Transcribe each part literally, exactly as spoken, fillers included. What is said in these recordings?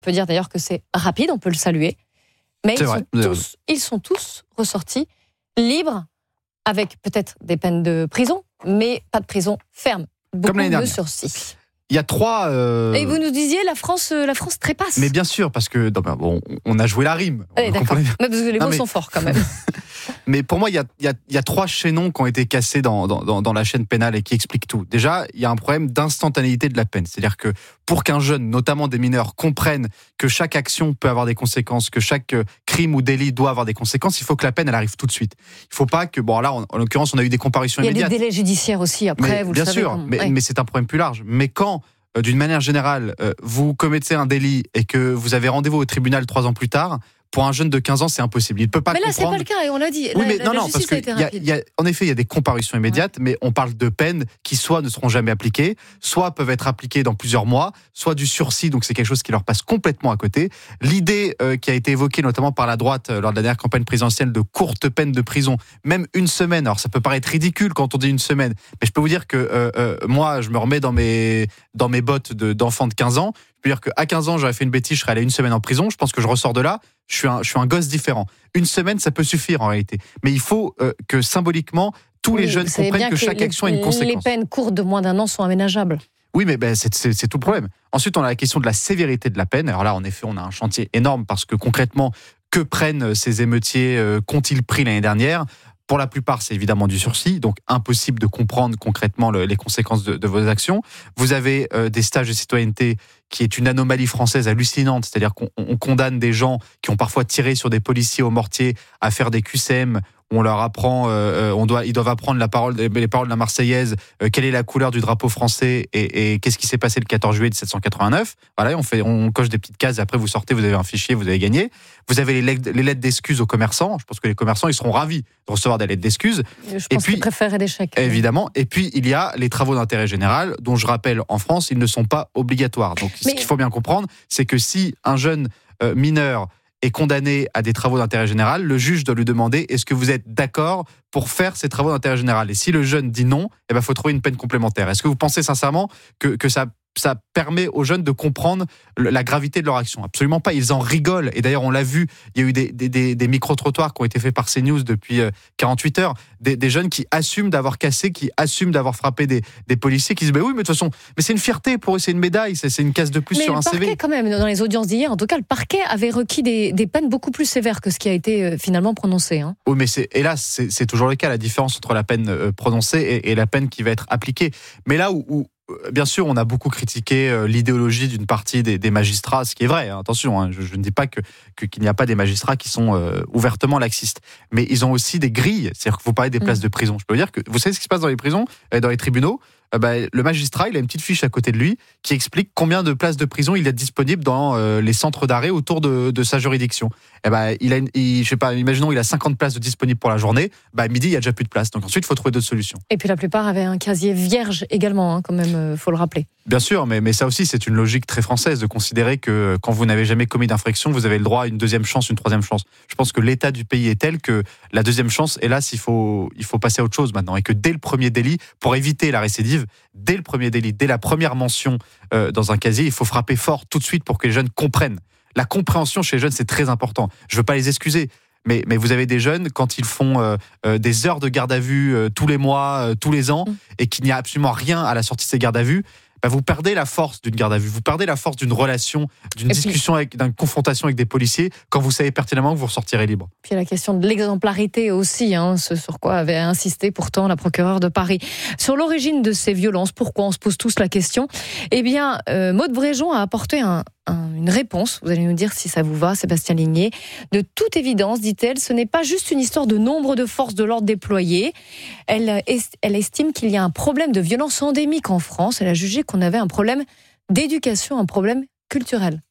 On peut dire d'ailleurs que c'est rapide, on peut le saluer. Mais ils, vrai, sont tous, ils sont tous ressortis libres, avec peut-être des peines de prison, mais pas de prison ferme. Beaucoup Comme l'année de dernière. sursis. Il y a trois... Euh... Et vous nous disiez, la France, la France trépasse. Mais bien sûr, parce que non, ben, bon, on a joué la rime. Allez, d'accord. Mais parce que les non, mots mais... sont forts quand même. Mais pour moi, il y a, il y a, il y a trois chaînons qui ont été cassés dans, dans, dans la chaîne pénale et qui expliquent tout. Déjà, il y a un problème d'instantanéité de la peine. C'est-à-dire que pour qu'un jeune, notamment des mineurs, comprenne que chaque action peut avoir des conséquences, que chaque crime ou délit doit avoir des conséquences, il faut que la peine, elle arrive tout de suite. Il ne faut pas que... Bon, là, en, en l'occurrence, on a eu des comparutions immédiates. Il y a des délais judiciaires aussi, après, mais, vous bien le savez. Bien sûr, mais, ouais. mais c'est un problème plus large. Mais quand... d'une manière générale, vous commettez un délit et que vous avez rendez-vous au tribunal trois ans plus tard, pour un jeune de quinze ans, c'est impossible. Il ne peut pas mais là, comprendre... c'est pas le cas, et on l'a dit. Oui, la, mais la, non, la non, parce que a y a, y a, en effet, il y a des comparutions immédiates, ouais. mais on parle de peines qui soit ne seront jamais appliquées, soit peuvent être appliquées dans plusieurs mois, soit du sursis, donc c'est quelque chose qui leur passe complètement à côté. L'idée euh, qui a été évoquée notamment par la droite euh, lors de la dernière campagne présidentielle de courtes peines de prison, même une semaine, alors ça peut paraître ridicule quand on dit une semaine, mais je peux vous dire que euh, euh, moi, je me remets dans mes, dans mes bottes de, d'enfant de quinze ans. Je peux dire qu'à quinze ans, j'aurais fait une bêtise, je serais allé une semaine en prison. Je pense que je ressors de là, je suis un, je suis un gosse différent. Une semaine, ça peut suffire en réalité. Mais il faut euh, que symboliquement, tous oui, les jeunes comprennent que, que chaque les, action a une conséquence. Les peines courtes de moins d'un an sont aménageables. Oui, mais ben, c'est, c'est, c'est tout le problème. Ensuite, on a la question de la sévérité de la peine. Alors là, en effet, on a un chantier énorme parce que concrètement, que prennent ces émeutiers, euh, qu'ont-ils pris l'année dernière ? Pour la plupart, c'est évidemment du sursis, donc impossible de comprendre concrètement le, les conséquences de, de vos actions. Vous avez euh, des stages de citoyenneté qui est une anomalie française hallucinante, c'est-à-dire qu'on on condamne des gens qui ont parfois tiré sur des policiers au mortier à faire des Q C M. On leur apprend, euh, on doit, ils doivent apprendre la parole, les paroles de la Marseillaise, euh, quelle est la couleur du drapeau français et, et qu'est-ce qui s'est passé le quatorze juillet dix-sept cent quatre-vingt-neuf. Voilà, on fait, on coche des petites cases et après vous sortez, vous avez un fichier, vous avez gagné. Vous avez les lettres, les lettres d'excuses aux commerçants. Je pense que les commerçants, ils seront ravis de recevoir des lettres d'excuses. Je pense et puis, qu'ils préfèrent des chèques. Évidemment. Et puis, il y a les travaux d'intérêt général, dont je rappelle, en France, ils ne sont pas obligatoires. Donc, Mais... ce qu'il faut bien comprendre, c'est que si un jeune euh, mineur est condamné à des travaux d'intérêt général, le juge doit lui demander est-ce que vous êtes d'accord pour faire ces travaux d'intérêt général. Et si le jeune dit non, eh ben, faut trouver une peine complémentaire. Est-ce que vous pensez sincèrement que, que ça, ça permet aux jeunes de comprendre la gravité de leur action ? Absolument pas. Ils en rigolent. Et d'ailleurs, on l'a vu, il y a eu des, des, des, des micro-trottoirs qui ont été faits par CNews depuis quarante-huit heures. Des, des jeunes qui assument d'avoir cassé, qui assument d'avoir frappé des, des policiers, qui disent bah oui, mais de toute façon, mais c'est une fierté pour eux, c'est une médaille, c'est, c'est une case de plus mais sur un C V. Mais le parquet, quand même, dans les audiences d'hier, en tout cas, le parquet avait requis des, des peines beaucoup plus sévères que ce qui a été euh, finalement prononcé. Hein. Oui, mais c'est, hélas, c'est, c'est toujours le cas, la différence entre la peine euh, prononcée et, et la peine qui va être appliquée. Mais là où, où bien sûr, on a beaucoup critiqué l'idéologie d'une partie des, des magistrats, ce qui est vrai, hein, attention, hein, je, je ne dis pas que, que, qu'il n'y a pas des magistrats qui sont euh, ouvertement laxistes, mais ils ont aussi des grilles, c'est-à-dire que vous parlez des places de prison. Je peux vous dire que, vous savez ce qui se passe dans les prisons, dans les tribunaux, euh, bah, le magistrat, il a une petite fiche à côté de lui qui explique combien de places de prison il a disponibles dans euh, les centres d'arrêt autour de, de sa juridiction. Et bah, il a, une, il, je sais pas, imaginons il a cinquante places de disponibles pour la journée, bah, à midi il y a déjà plus de place. Donc ensuite il faut trouver d'autres solutions. Et puis la plupart avaient un casier vierge également, hein, quand même, euh, faut le rappeler. Bien sûr, mais, mais ça aussi c'est une logique très française de considérer que quand vous n'avez jamais commis d'infraction, vous avez le droit à une deuxième chance, une troisième chance. Je pense que l'état du pays est tel que la deuxième chance, hélas, il faut, il faut passer à autre chose maintenant. Et que dès le premier délit, pour éviter la récidive, dès le premier délit, dès la première mention euh, dans un casier, il faut frapper fort tout de suite pour que les jeunes comprennent. La compréhension chez les jeunes, c'est très important. Je ne veux pas les excuser, mais, mais vous avez des jeunes, quand ils font euh, euh, des heures de garde à vue euh, tous les mois, euh, tous les ans, mmh. et qu'il n'y a absolument rien à la sortie de ces gardes à vue, bah vous perdez la force d'une garde à vue, vous perdez la force d'une relation, d'une et discussion, puis, avec, d'une confrontation avec des policiers, quand vous savez pertinemment que vous ressortirez libre. Puis il y a la question de l'exemplarité aussi, hein, ce sur quoi avait insisté pourtant la procureure de Paris. Sur l'origine de ces violences, pourquoi on se pose tous la question ? Eh bien, euh, Maude Bréjon a apporté un, un, une réponse, vous allez nous dire si ça vous va, Sébastien Ligné. De toute évidence, dit-elle, ce n'est pas juste une histoire de nombre de forces de l'ordre déployées. Elle, est, elle estime qu'il y a un problème de violence endémique en France. Elle a jugé qu'on avait un problème d'éducation, un problème culturel.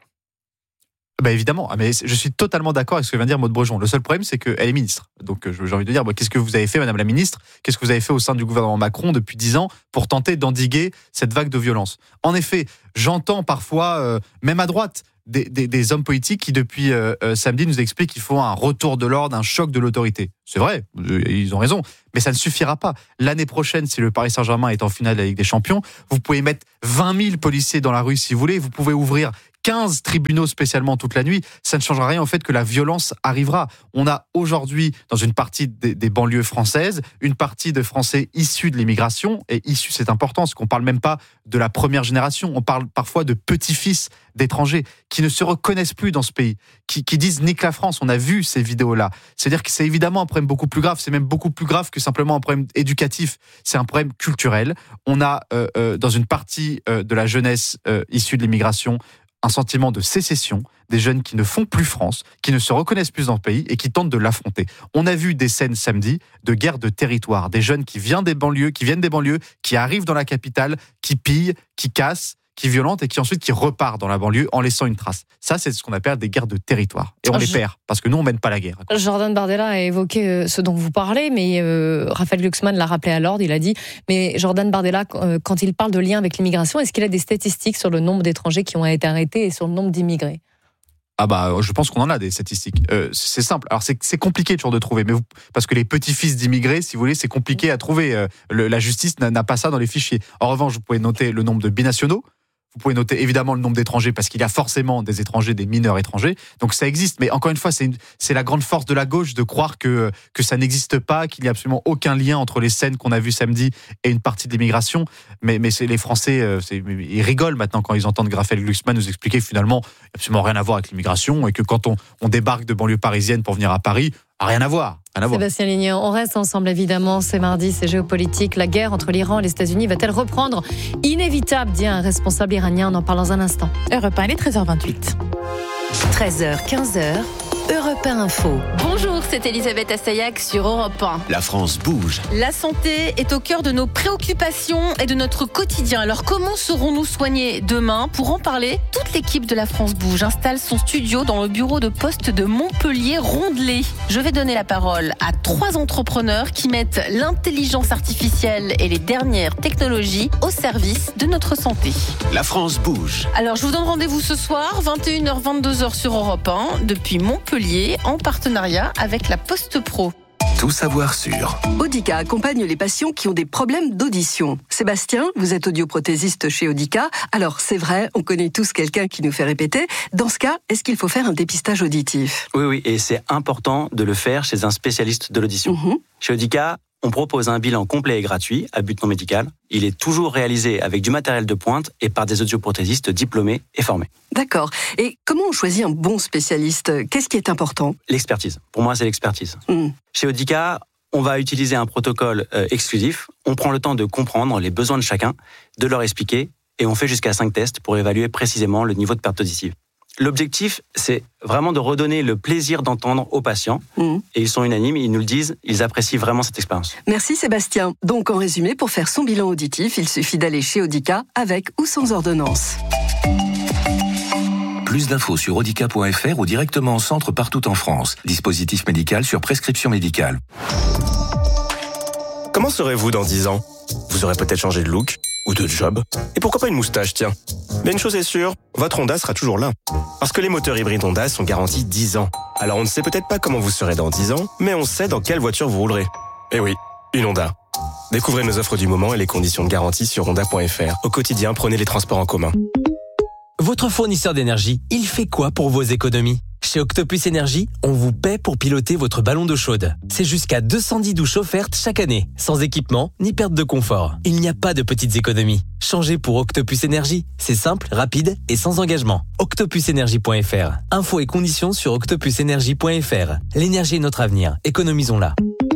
Bah évidemment, mais je suis totalement d'accord avec ce que vient de dire Maude Bréjon. Le seul problème, c'est qu'elle est ministre. Donc j'ai envie de dire, bah, qu'est-ce que vous avez fait, Madame la ministre ? Qu'est-ce que vous avez fait au sein du gouvernement Macron depuis dix ans pour tenter d'endiguer cette vague de violence ? En effet, j'entends parfois, euh, même à droite, Des, des, des hommes politiques qui, depuis euh, euh, samedi, nous expliquent qu'il faut un retour de l'ordre, un choc de l'autorité. C'est vrai, ils ont raison, mais ça ne suffira pas. L'année prochaine, si le Paris Saint-Germain est en finale de la Ligue des Champions, vous pouvez mettre vingt mille policiers dans la rue si vous voulez, vous pouvez ouvrir quinze tribunaux spécialement toute la nuit, ça ne changera rien au fait que la violence arrivera. On a aujourd'hui, dans une partie des, des banlieues françaises, une partie de Français issus de l'immigration, et issus c'est important, parce qu'on ne parle même pas de la première génération, on parle parfois de petits-fils d'étrangers qui ne se reconnaissent plus dans ce pays, qui, qui disent nique la France. On a vu ces vidéos-là. C'est-à-dire que c'est évidemment un problème beaucoup plus grave, c'est même beaucoup plus grave que simplement un problème éducatif, c'est un problème culturel. On a euh, euh, dans une partie euh, de la jeunesse euh, issue de l'immigration un sentiment de sécession, des jeunes qui ne font plus France, qui ne se reconnaissent plus dans le pays et qui tentent de l'affronter. On a vu des scènes samedi de guerre de territoire, des jeunes qui viennent des banlieues, qui viennent des banlieues, qui arrivent dans la capitale, qui pillent, qui cassent, qui violentent et qui ensuite qui repartent dans la banlieue en laissant une trace. Ça, c'est ce qu'on appelle des guerres de territoire. Et on oh, les je... perd, parce que nous, on mène pas la guerre. Jordan Bardella a évoqué ce dont vous parlez, mais euh, Raphaël Glucksmann l'a rappelé à l'ordre. Il a dit, mais Jordan Bardella, euh, quand il parle de lien avec l'immigration, est-ce qu'il a des statistiques sur le nombre d'étrangers qui ont été arrêtés et sur le nombre d'immigrés ? Ah bah, je pense qu'on en a des statistiques. Euh, c'est simple. Alors c'est, c'est compliqué toujours de trouver, mais vous, parce que les petits-fils d'immigrés, si vous voulez, c'est compliqué à trouver. Euh, le, la justice n'a, n'a pas ça dans les fichiers. En revanche, vous pouvez noter le nombre de binationaux. Vous pouvez noter évidemment le nombre d'étrangers parce qu'il y a forcément des étrangers, des mineurs étrangers. Donc ça existe. Mais encore une fois, c'est, une, c'est la grande force de la gauche de croire que, que ça n'existe pas, qu'il n'y a absolument aucun lien entre les scènes qu'on a vues samedi et une partie de l'immigration. Mais, mais c'est, les Français, c'est, ils rigolent maintenant quand ils entendent Raphaël Glucksmann nous expliquer que finalement, il n'y a absolument rien à voir avec l'immigration et que quand on, on débarque de banlieue parisienne pour venir à Paris, rien à voir. Rien à voir. Sébastien Ligne, on reste ensemble évidemment. C'est mardi, c'est géopolitique. La guerre entre l'Iran et les États-Unis va-t-elle reprendre ? Inévitable, dit un responsable iranien. On en parle dans un instant. Europe un, il est treize heures vingt-huit. treize heures, quinze heures. Europe un Info. Bonjour, c'est Elisabeth Assayag sur Europe un. La France bouge. La santé est au cœur de nos préoccupations et de notre quotidien. Alors comment serons-nous soignés demain ? Pour en parler, toute l'équipe de La France bouge installe son studio dans le bureau de poste de Montpellier-Rondelet. Je vais donner la parole à trois entrepreneurs qui mettent l'intelligence artificielle et les dernières technologies au service de notre santé. La France bouge. Alors je vous donne rendez-vous ce soir, vingt et une heures, vingt-deux heures sur Europe un, depuis Montpellier, en partenariat avec la Poste Pro. Tout savoir sur. Audica accompagne les patients qui ont des problèmes d'audition. Sébastien, vous êtes audioprothésiste chez Audica. Alors, c'est vrai, on connaît tous quelqu'un qui nous fait répéter. Dans ce cas, est-ce qu'il faut faire un dépistage auditif ? Oui, oui, et c'est important de le faire chez un spécialiste de l'audition. Mmh. Chez Audica, on propose un bilan complet et gratuit, à but non médical. Il est toujours réalisé avec du matériel de pointe et par des audioprothésistes diplômés et formés. D'accord. Et comment on choisit un bon spécialiste ? Qu'est-ce qui est important ? L'expertise. Pour moi, c'est l'expertise. Mmh. Chez Audica, on va utiliser un protocole euh, exclusif. On prend le temps de comprendre les besoins de chacun, de leur expliquer, et on fait jusqu'à cinq tests pour évaluer précisément le niveau de perte auditive. L'objectif, c'est vraiment de redonner le plaisir d'entendre aux patients. Mmh. Et ils sont unanimes, ils nous le disent, ils apprécient vraiment cette expérience. Merci Sébastien. Donc en résumé, pour faire son bilan auditif, il suffit d'aller chez Audica avec ou sans ordonnance. Plus d'infos sur audica point f r ou directement en centre partout en France. Dispositif médical sur prescription médicale. Comment serez-vous dans dix ans ? Vous aurez peut-être changé de look ou de job. Et pourquoi pas une moustache, tiens ? Mais une chose est sûre, votre Honda sera toujours là. Parce que les moteurs hybrides Honda sont garantis dix ans. Alors on ne sait peut-être pas comment vous serez dans dix ans, mais on sait dans quelle voiture vous roulerez. Eh oui, une Honda. Découvrez nos offres du moment et les conditions de garantie sur honda point f r. Au quotidien, prenez les transports en commun. Votre fournisseur d'énergie, il fait quoi pour vos économies ? Chez Octopus Énergie, on vous paie pour piloter votre ballon d'eau chaude. C'est jusqu'à deux cent dix douches offertes chaque année, sans équipement ni perte de confort. Il n'y a pas de petites économies. Changez pour Octopus Énergie. C'est simple, rapide et sans engagement. octopus énergie point f r. Infos et conditions sur octopus énergie point f r. L'énergie est notre avenir. Économisons-la.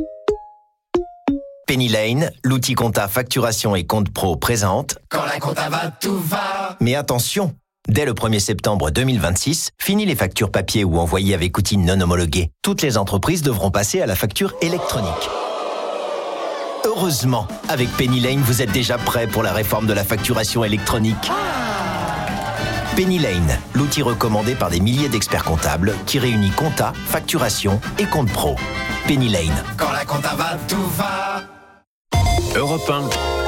Penny Lane, l'outil compta facturation et compte pro présente. Quand la compta va, tout va. Mais attention! Dès le premier septembre deux mille vingt-six, fini les factures papier ou envoyées avec outils non homologués. Toutes les entreprises devront passer à la facture électronique. Heureusement, avec Penny Lane, vous êtes déjà prêt pour la réforme de la facturation électronique. Penny Lane, l'outil recommandé par des milliers d'experts comptables qui réunit compta, facturation et compte pro. Penny Lane. Quand la compta va, tout va. Europe un,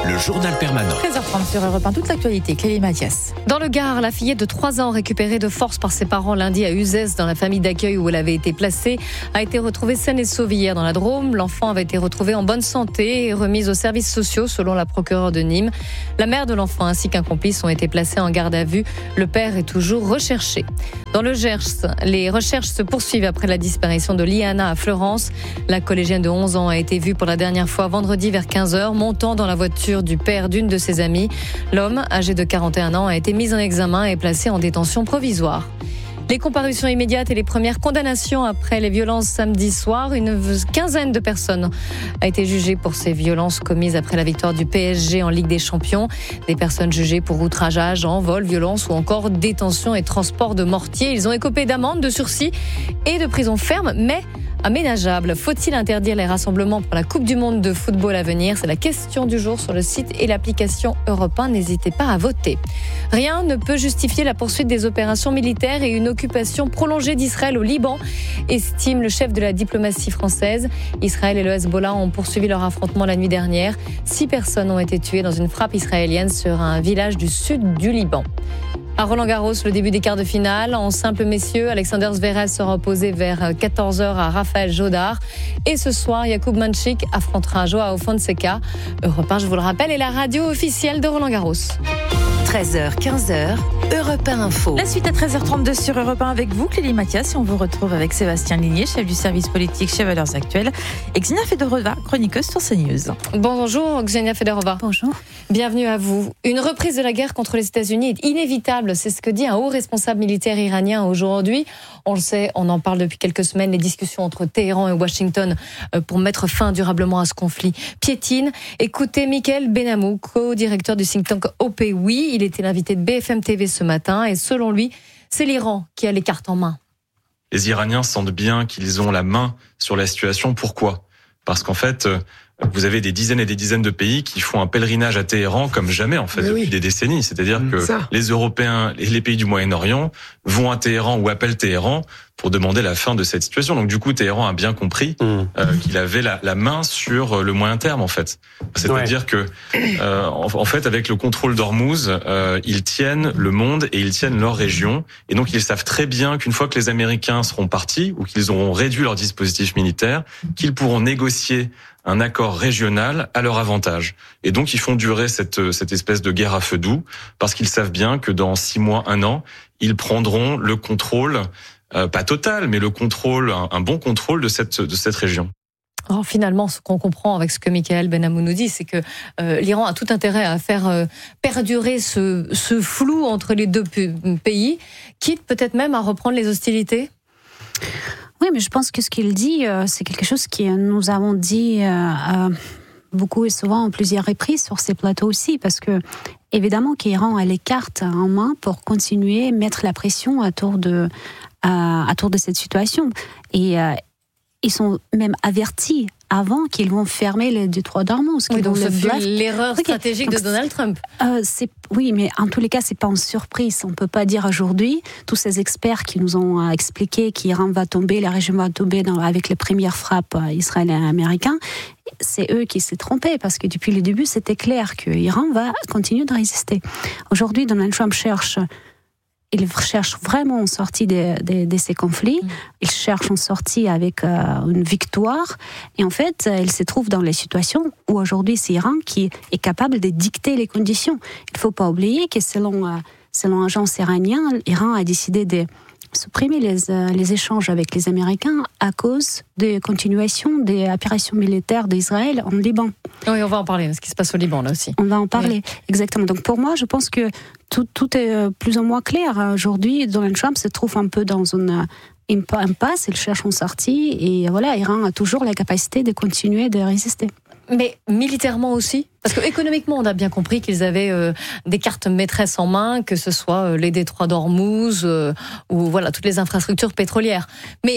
Le journal permanent. treize heures trente sur Europe un, toute l'actualité. Clélie Mathias. Dans le Gard, la fillette de trois ans récupérée de force par ses parents lundi à Uzès dans la famille d'accueil où elle avait été placée a été retrouvée saine et sauve hier dans la Drôme. L'enfant avait été retrouvé en bonne santé et remise aux services sociaux selon la procureure de Nîmes. La mère de l'enfant ainsi qu'un complice ont été placés en garde à vue. Le père est toujours recherché. Dans le Gers, les recherches se poursuivent après la disparition de Liana à Fleurance. La collégienne de onze ans a été vue pour la dernière fois vendredi vers quinze heures, montant dans la voiture du père d'une de ses amies. L'homme, âgé de quarante et un ans, a été mis en examen et placé en détention provisoire. Les comparutions immédiates et les premières condamnations après les violences samedi soir. Une quinzaine de personnes a été jugée pour ces violences commises après la victoire du P S G en Ligue des Champions. Des personnes jugées pour outrageage, envol, violence ou encore détention et transport de mortier. Ils ont écopé d'amendes, de sursis et de prison ferme, mais aménageable. Faut-il interdire les rassemblements pour la Coupe du Monde de football à venir ? C'est la question du jour sur le site et l'application Europe un. N'hésitez pas à voter. Rien ne peut justifier la poursuite des opérations militaires et une occupation prolongée d'Israël au Liban, estime le chef de la diplomatie française. Israël et le Hezbollah ont poursuivi leur affrontement la nuit dernière. Six personnes ont été tuées dans une frappe israélienne sur un village du sud du Liban. À Roland-Garros, le début des quarts de finale. En simple messieurs, Alexander Zverev sera opposé vers quatorze heures à Raphaël Jodard. Et ce soir, Jakub Manchik affrontera Joao Fonseca. Europe un, je vous le rappelle, est la radio officielle de Roland-Garros. treize heures, quinze heures, Europe un Info. La suite à treize heures trente-deux sur Europe un avec vous, Clélie Mathias. Et on vous retrouve avec Sébastien Ligné, chef du service politique chez Valeurs Actuelles, et Xenia Fedorova, chroniqueuse sur CNews. Bonjour Xenia Fedorova. Bonjour. Bienvenue à vous. Une reprise de la guerre contre les États-Unis est inévitable. C'est ce que dit un haut responsable militaire iranien aujourd'hui. On le sait, on en parle depuis quelques semaines. Les discussions entre Téhéran et Washington pour mettre fin durablement à ce conflit piétinent. Écoutez Michael Benamou, co-directeur du think tank O P W I. Il était l'invité de B F M T V ce matin et selon lui, c'est l'Iran qui a les cartes en main. Les Iraniens sentent bien qu'ils ont la main sur la situation. Pourquoi ? Parce qu'en fait, vous avez des dizaines et des dizaines de pays qui font un pèlerinage à Téhéran comme jamais en fait Mais depuis oui. des décennies. C'est-à-dire que Ça. les Européens et les pays du Moyen-Orient vont à Téhéran ou appellent Téhéran pour demander la fin de cette situation. Donc du coup, Téhéran a bien compris mmh. euh, qu'il avait la, la main sur le moyen terme en fait. C'est-à-dire ouais. que euh, en, en fait, avec le contrôle d'Ormuz, euh, ils tiennent le monde et ils tiennent leur région. Et donc ils savent très bien qu'une fois que les Américains seront partis ou qu'ils auront réduit leur dispositif militaire, qu'ils pourront négocier un accord régional à leur avantage. Et donc, ils font durer cette, cette espèce de guerre à feu doux parce qu'ils savent bien que dans six mois, un an, ils prendront le contrôle, euh, pas total, mais le contrôle, un, un bon contrôle de cette, de cette région. Alors finalement, ce qu'on comprend avec ce que Michael Benamou nous dit, c'est que euh, l'Iran a tout intérêt à faire euh, perdurer ce, ce flou entre les deux pays, quitte peut-être même à reprendre les hostilités. Oui, mais je pense que ce qu'il dit, euh, c'est quelque chose que nous avons dit euh, euh, beaucoup et souvent en plusieurs reprises sur ces plateaux aussi, parce que évidemment qu'Iran a les cartes en main pour continuer à mettre la pression autour de, euh, autour de cette situation. Et euh, ils sont même avertis avant qu'ils vont fermer le détroit d'Ormuz. Oui, donc c'est l'erreur stratégique donc, de Donald Trump. Euh, c'est, oui, mais en tous les cas, c'est pas une surprise. On peut pas dire aujourd'hui, tous ces experts qui nous ont expliqué qu'Iran va tomber, la région va tomber dans, avec les premières frappes israéliennes et américaines, c'est eux qui s'est trompé, parce que depuis le début, c'était clair que l'Iran va continuer de résister. Aujourd'hui, Donald Trump cherche... Il cherche vraiment une sortie de, de, de ces conflits. Mmh. Il cherche une sortie avec euh, une victoire. Et en fait, il se trouve dans la situation où aujourd'hui, c'est l'Iran qui est capable de dicter les conditions. Il ne faut pas oublier que selon, euh, selon l'agence iranienne, l'Iran a décidé de supprimer les, euh, les échanges avec les Américains à cause de continuation des opérations militaires d'Israël en Liban. Oui, on va en parler, ce qui se passe au Liban, là aussi. On va en parler, oui. Exactement. Donc pour moi, je pense que tout, tout est plus ou moins clair. Aujourd'hui, Donald Trump se trouve un peu dans une impasse, il cherche une sortie, et voilà, l'Iran a toujours la capacité de continuer de résister. Mais militairement aussi ? Parce qu'économiquement, on a bien compris qu'ils avaient euh, des cartes maîtresses en main, que ce soit euh, les détroits d'Ormuz euh, ou voilà, toutes les infrastructures pétrolières. Mais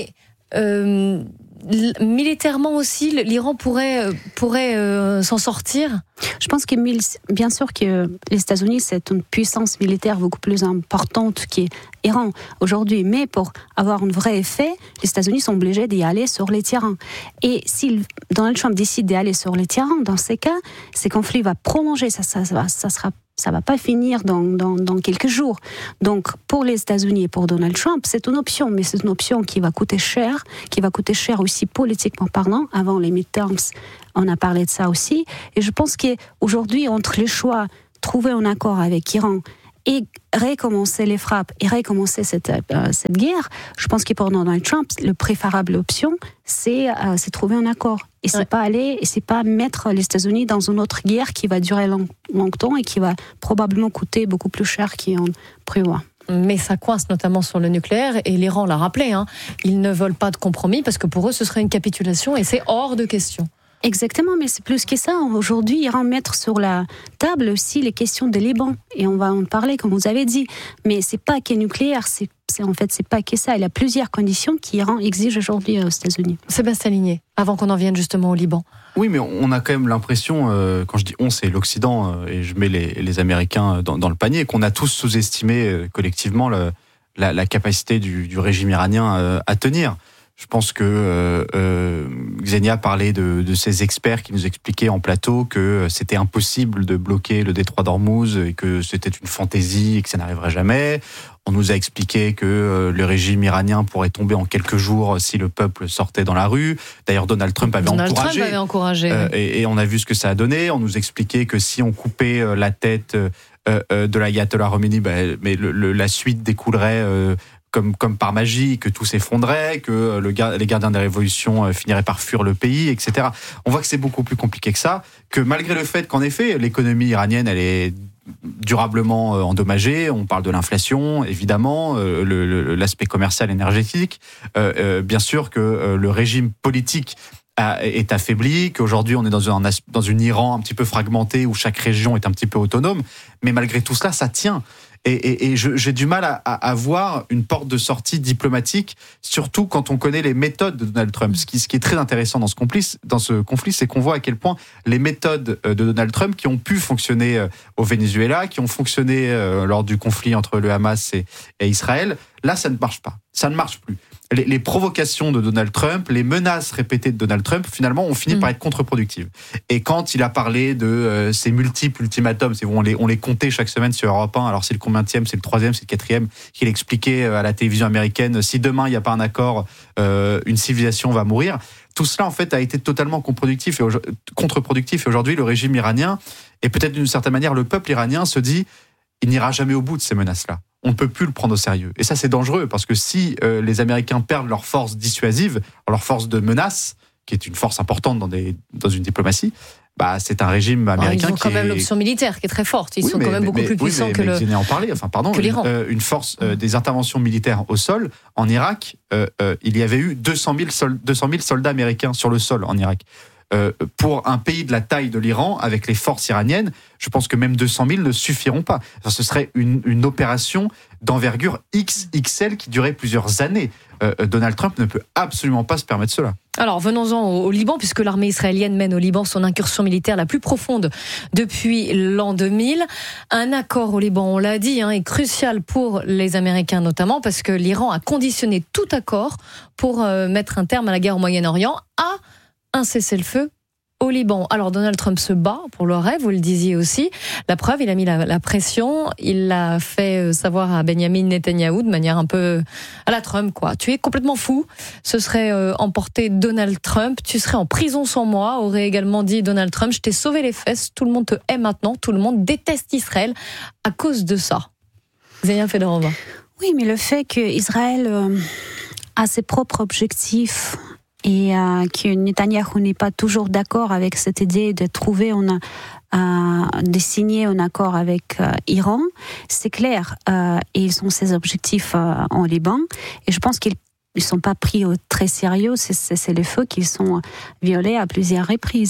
euh, militairement aussi, l'Iran pourrait, pourrait euh, s'en sortir? Je pense que, bien sûr, que les États-Unis, c'est une puissance militaire beaucoup plus importante que l'Iran aujourd'hui. Mais pour avoir un vrai effet, les États-Unis sont obligés d'y aller sur les terrains. Et si Donald Trump décide d'aller sur les terrains, dans ces cas, ces conflits vont prolonger. Ça, ça, ça, ça sera ça va pas finir dans, dans, dans quelques jours. Donc, pour les États-Unis et pour Donald Trump, c'est une option, mais c'est une option qui va coûter cher, qui va coûter cher aussi politiquement parlant. Avant les midterms, on a parlé de ça aussi. Et je pense qu'aujourd'hui, entre les choix, trouver un accord avec l'Iran et recommencer les frappes et recommencer cette, euh, cette guerre, je pense que pour Donald Trump, le préférable option, c'est, euh, c'est trouver un accord. Et c'est ouais. pas aller, et c'est pas mettre les États-Unis dans une autre guerre qui va durer long, longtemps et qui va probablement coûter beaucoup plus cher qu'on prévoit. Mais ça coince notamment sur le nucléaire, et l'Iran l'a rappelé, hein, ils ne veulent pas de compromis parce que pour eux ce serait une capitulation et c'est hors de question. Exactement, mais c'est plus que ça. Aujourd'hui, Iran mettre sur la table aussi les questions de Liban. Et on va en parler, comme vous avez dit. Mais c'est pas que nucléaire, c'est, c'est, en fait, c'est pas que ça. Il y a plusieurs conditions qu'Iran exige aujourd'hui aux États-Unis. Sébastien Ligné, avant qu'on en vienne justement au Liban. Oui, mais on a quand même l'impression, euh, quand je dis on, c'est l'Occident, euh, et je mets les, les Américains dans, dans le panier, qu'on a tous sous-estimé euh, collectivement le, la, la capacité du, du régime iranien euh, à tenir. Je pense que euh, euh, Xenia parlait de, de ces experts qui nous expliquaient en plateau que c'était impossible de bloquer le détroit d'Ormuz et que c'était une fantaisie et que ça n'arriverait jamais. On nous a expliqué que euh, le régime iranien pourrait tomber en quelques jours si le peuple sortait dans la rue. D'ailleurs, Donald Trump avait Donald encouragé. Trump avait encouragé. Euh, et, et on a vu ce que ça a donné. On nous expliquait que si on coupait euh, la tête euh, de l'ayatollah Khomeini, bah, mais le, le, la suite découlerait euh, Comme, comme par magie, que tout s'effondrait, que le, les gardiens des révolutions finiraient par fuir le pays, et cetera. On voit que c'est beaucoup plus compliqué que ça, que malgré le fait qu'en effet, l'économie iranienne, elle est durablement endommagée, on parle de l'inflation, évidemment, le, le, l'aspect commercial, énergétique, euh, euh, bien sûr que euh, le régime politique est affaibli, qu'aujourd'hui on est dans un, dans une Iran un petit peu fragmenté où chaque région est un petit peu autonome, mais malgré tout cela, ça tient. Et, et, et je, j'ai du mal à, à voir une porte de sortie diplomatique, surtout quand on connaît les méthodes de Donald Trump. Ce qui, ce qui est très intéressant dans ce conflit, dans ce conflit, c'est qu'on voit à quel point les méthodes de Donald Trump, qui ont pu fonctionner au Venezuela, qui ont fonctionné lors du conflit entre le Hamas et, et Israël, là, ça ne marche pas. Ça ne marche plus. Les, les provocations de Donald Trump, les menaces répétées de Donald Trump, finalement, ont fini mmh. par être contre-productives. Et quand il a parlé de euh, ces multiples ultimatums, c'est bon, on les, on les comptait chaque semaine sur Europe un, alors c'est le combienième, c'est le troisième, c'est le quatrième, qu'il expliquait à la télévision américaine, si demain il n'y a pas un accord, euh, une civilisation va mourir. Tout cela, en fait, a été totalement contre-productif et, contre-productif. Et aujourd'hui, le régime iranien, et peut-être d'une certaine manière, le peuple iranien se dit, il n'ira jamais au bout de ces menaces-là. On ne peut plus le prendre au sérieux. Et ça, c'est dangereux, parce que si euh, les Américains perdent leur force dissuasive, leur force de menace, qui est une force importante dans, des, dans une diplomatie, bah, c'est un régime américain qui Ils ont quand est... même l'option militaire qui est très forte. Ils oui, sont mais, quand même beaucoup mais, plus oui, puissants mais, que, mais le, en parler. Enfin, pardon, que l'Iran. Une, euh, une force, euh, des interventions militaires au sol. En Irak, euh, euh, il y avait eu deux cent mille soldats américains sur le sol en Irak. Euh, pour un pays de la taille de l'Iran, avec les forces iraniennes, je pense que même deux cent mille ne suffiront pas. Enfin, ce serait une, une opération d'envergure X X L qui durait plusieurs années. Euh, Donald Trump ne peut absolument pas se permettre cela. Alors, venons-en au, au Liban, puisque l'armée israélienne mène au Liban son incursion militaire la plus profonde depuis l'an deux mille. Un accord au Liban, on l'a dit, hein, est crucial pour les Américains notamment, parce que l'Iran a conditionné tout accord pour euh, mettre un terme à la guerre au Moyen-Orient à un cessez-le-feu au Liban. Alors Donald Trump se bat pour le rêve, vous le disiez aussi. La preuve, il a mis la, la pression, il l'a fait savoir à Benjamin Netanyahou de manière un peu à la Trump, quoi. Tu es complètement fou, ce serait euh, emporter Donald Trump, tu serais en prison sans moi, aurait également dit Donald Trump. Je t'ai sauvé les fesses, tout le monde te hait maintenant, tout le monde déteste Israël à cause de ça. Xenia Fedorova. Oui, mais le fait qu'Israël euh, a ses propres objectifs et euh, que Netanyahou n'est pas toujours d'accord avec cette idée de trouver, on a, euh, de signer un accord avec euh, Iran, c'est clair. Euh, et ils ont ces objectifs euh, en Liban. Et je pense qu'ils ne sont pas pris au très sérieux. C'est, c'est, c'est les feux qui sont violés à plusieurs reprises.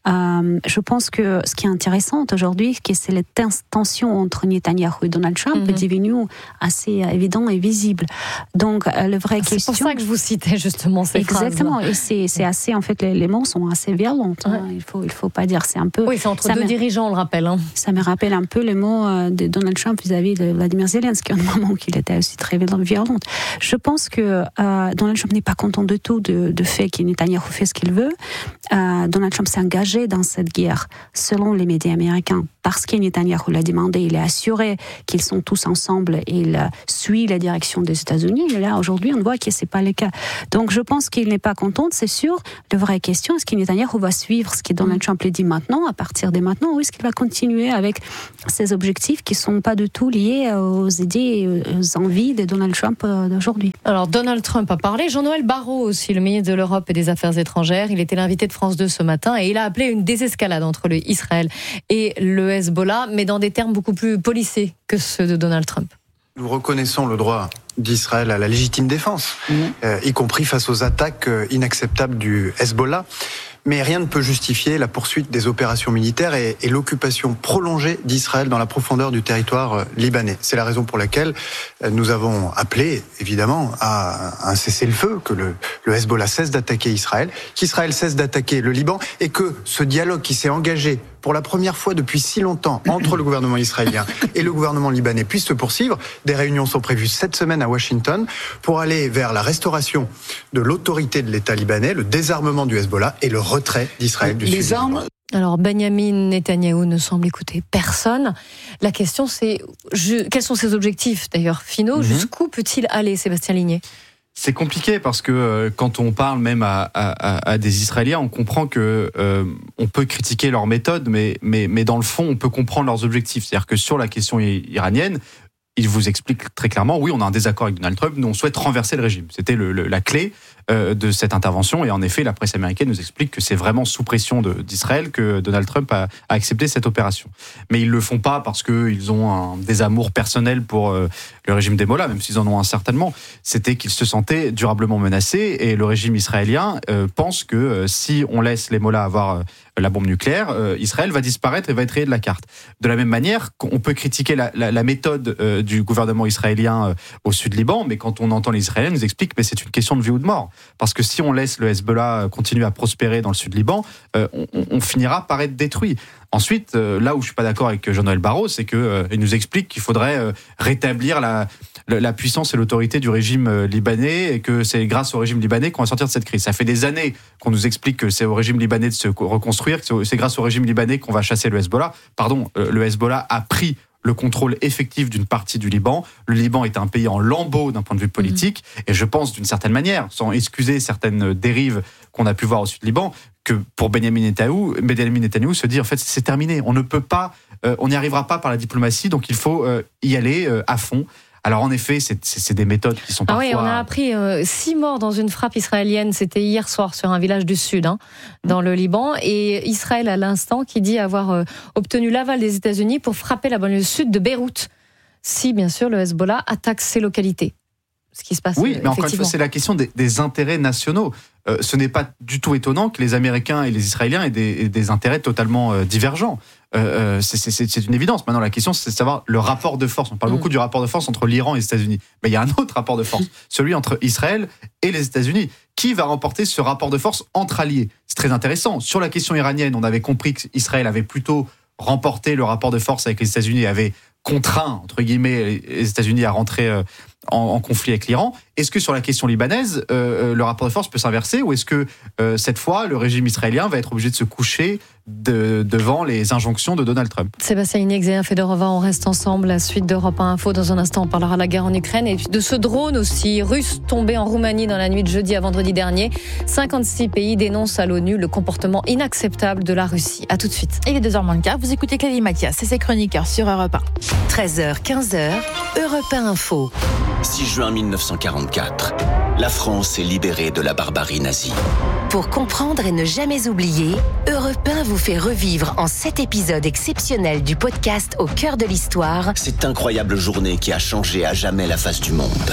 Euh, je pense que ce qui est intéressant aujourd'hui, c'est la tension entre Netanyahou et Donald Trump mm-hmm. est devenue assez évidente et visible. Donc, euh, le vrai c'est question. C'est pour ça que je vous citais justement ces Exactement. phrases. Et c'est, c'est assez, en fait, les, les mots sont assez violents. Ouais. Hein. Il faut, il faut pas dire, c'est un peu. Oui, c'est entre deux me, dirigeants, on le rappelle. Hein. Ça me rappelle un peu les mots de Donald Trump vis-à-vis de Vladimir Zelensky, à un moment qu'il était aussi très violent. Je pense que euh, Donald Trump n'est pas content du tout de, de fait que Netanyahou fait ce qu'il veut. Euh, Donald Trump s'est engagé dans cette guerre, selon les médias américains, parce que Netanyahou l'a demandé. Il est assuré qu'ils sont tous ensemble et il suit la direction des États-Unis. Et là, aujourd'hui, on voit que c'est pas le cas. Donc, je pense qu'il n'est pas content, c'est sûr. La vraie question, est-ce que Netanyahou va suivre ce que Donald Trump lui dit maintenant, à partir de maintenant, ou est-ce qu'il va continuer avec ses objectifs qui sont pas du tout liés aux idées et aux envies de Donald Trump d'aujourd'hui? Alors, Donald Trump a parlé. Jean-Noël Barrot aussi, le ministre de l'Europe et des Affaires étrangères. Il était l'invité de France deux ce matin et il a appelé une désescalade entre le Israël et le Hezbollah, mais dans des termes beaucoup plus policés que ceux de Donald Trump. Nous reconnaissons le droit d'Israël à la légitime défense, mmh. euh, y compris face aux attaques inacceptables du Hezbollah. Mais rien ne peut justifier la poursuite des opérations militaires et, et l'occupation prolongée d'Israël dans la profondeur du territoire libanais. C'est la raison pour laquelle nous avons appelé, évidemment, à un cessez-le-feu, que le, le Hezbollah cesse d'attaquer Israël, qu'Israël cesse d'attaquer le Liban et que ce dialogue qui s'est engagé pour la première fois depuis si longtemps entre le gouvernement israélien et le gouvernement libanais puisse se poursuivre. Des réunions sont prévues cette semaine à Washington pour aller vers la restauration de l'autorité de l'État libanais, le désarmement du Hezbollah et le retrait d'Israël du Les sud. armes. Alors, Benyamin Netanyahou ne semble écouter personne. La question, c'est je, quels sont ses objectifs, d'ailleurs, finaux? Mm-hmm. Jusqu'où peut-il aller, Sébastien Ligné? C'est compliqué parce que euh, quand on parle même à, à, à des Israéliens, on comprend que euh, on peut critiquer leur méthode, mais, mais, mais dans le fond, on peut comprendre leurs objectifs. C'est-à-dire que sur la question iranienne, ils vous expliquent très clairement, oui, on a un désaccord avec Donald Trump, nous on souhaite renverser le régime. C'était le, le, la clé euh, de cette intervention, et en effet, la presse américaine nous explique que c'est vraiment sous pression de, d'Israël que Donald Trump a, a accepté cette opération. Mais ils le font pas parce qu'ils ont un désamour personnel pour euh, le régime des Mollahs, même s'ils en ont un certainement. C'était qu'ils se sentaient durablement menacés, et le régime israélien euh, pense que euh, si on laisse les Mollahs avoir euh, la bombe nucléaire, euh, Israël va disparaître et va être rayé de la carte. De la même manière, on peut critiquer la, la, la méthode euh, du gouvernement israélien euh, au sud Liban, mais quand on entend les Israéliens nous expliquent mais c'est une question de vie ou de mort. Parce que si on laisse le Hezbollah continuer à prospérer dans le sud Liban, euh, on, on finira par être détruit. Ensuite, euh, là où je suis pas d'accord avec Jean-Noël Barrot, c'est que euh, il nous explique qu'il faudrait euh, rétablir la, la puissance et l'autorité du régime euh, libanais et que c'est grâce au régime libanais qu'on va sortir de cette crise. Ça fait des années qu'on nous explique que c'est au régime libanais de se reconstruire, que c'est grâce au régime libanais qu'on va chasser le Hezbollah. Pardon, euh, le Hezbollah a pris le contrôle effectif d'une partie du Liban. Le Liban est un pays en lambeaux d'un point de vue politique, mmh. et je pense d'une certaine manière, sans excuser certaines dérives qu'on a pu voir au sud Liban, que pour Benyamin Netanyahou, Benyamin Netanyahou se dit en fait c'est terminé, on ne peut pas, euh, on n'y arrivera pas par la diplomatie, donc il faut euh, y aller euh, à fond. Alors en effet, c'est, c'est, c'est des méthodes qui sont parfois... Ah oui, on a appris euh, six morts dans une frappe israélienne, c'était hier soir sur un village du sud, hein, dans le Liban, et Israël à l'instant qui dit avoir euh, obtenu l'aval des États-Unis pour frapper la banlieue sud de Beyrouth, si bien sûr le Hezbollah attaque ces localités. Ce qui se passe. Oui, mais encore une fois, c'est la question des, des intérêts nationaux. Euh, ce n'est pas du tout étonnant que les Américains et les Israéliens aient des, aient des intérêts totalement euh, divergents. Euh, c'est, c'est, c'est une évidence. Maintenant, la question, c'est de savoir le rapport de force. On parle mmh. beaucoup du rapport de force entre l'Iran et les États-Unis. Mais il y a un autre rapport de force, celui entre Israël et les États-Unis. Qui va remporter ce rapport de force entre alliés? C'est très intéressant. Sur la question iranienne, on avait compris qu'Israël avait plutôt remporté le rapport de force avec les États-Unis et avait contraint, entre guillemets, les États-Unis à rentrer euh, en, en conflit avec l'Iran. Est-ce que sur la question libanaise, euh, le rapport de force peut s'inverser, ou est-ce que euh, cette fois, le régime israélien va être obligé de se coucher de, devant les injonctions de Donald Trump? Sébastien Ligné, Xenia Fedorova, on reste ensemble. La suite d'Europe un Info. Dans un instant, on parlera de la guerre en Ukraine et de ce drone aussi russe tombé en Roumanie dans la nuit de jeudi à vendredi dernier. cinquante-six pays dénoncent à l'ONU le comportement inacceptable de la Russie. À tout de suite. Il est deux heures moins le quart. Vous écoutez Clélie Mathias et ses chroniqueurs sur Europe un. treize heures, quinze heures, Europe un Info. six juin mille neuf cent quarante-quatre, la France est libérée de la barbarie nazie. Pour comprendre et ne jamais oublier, Europe un vous fait revivre en sept épisodes exceptionnels du podcast Au cœur de l'histoire cette incroyable journée qui a changé à jamais la face du monde.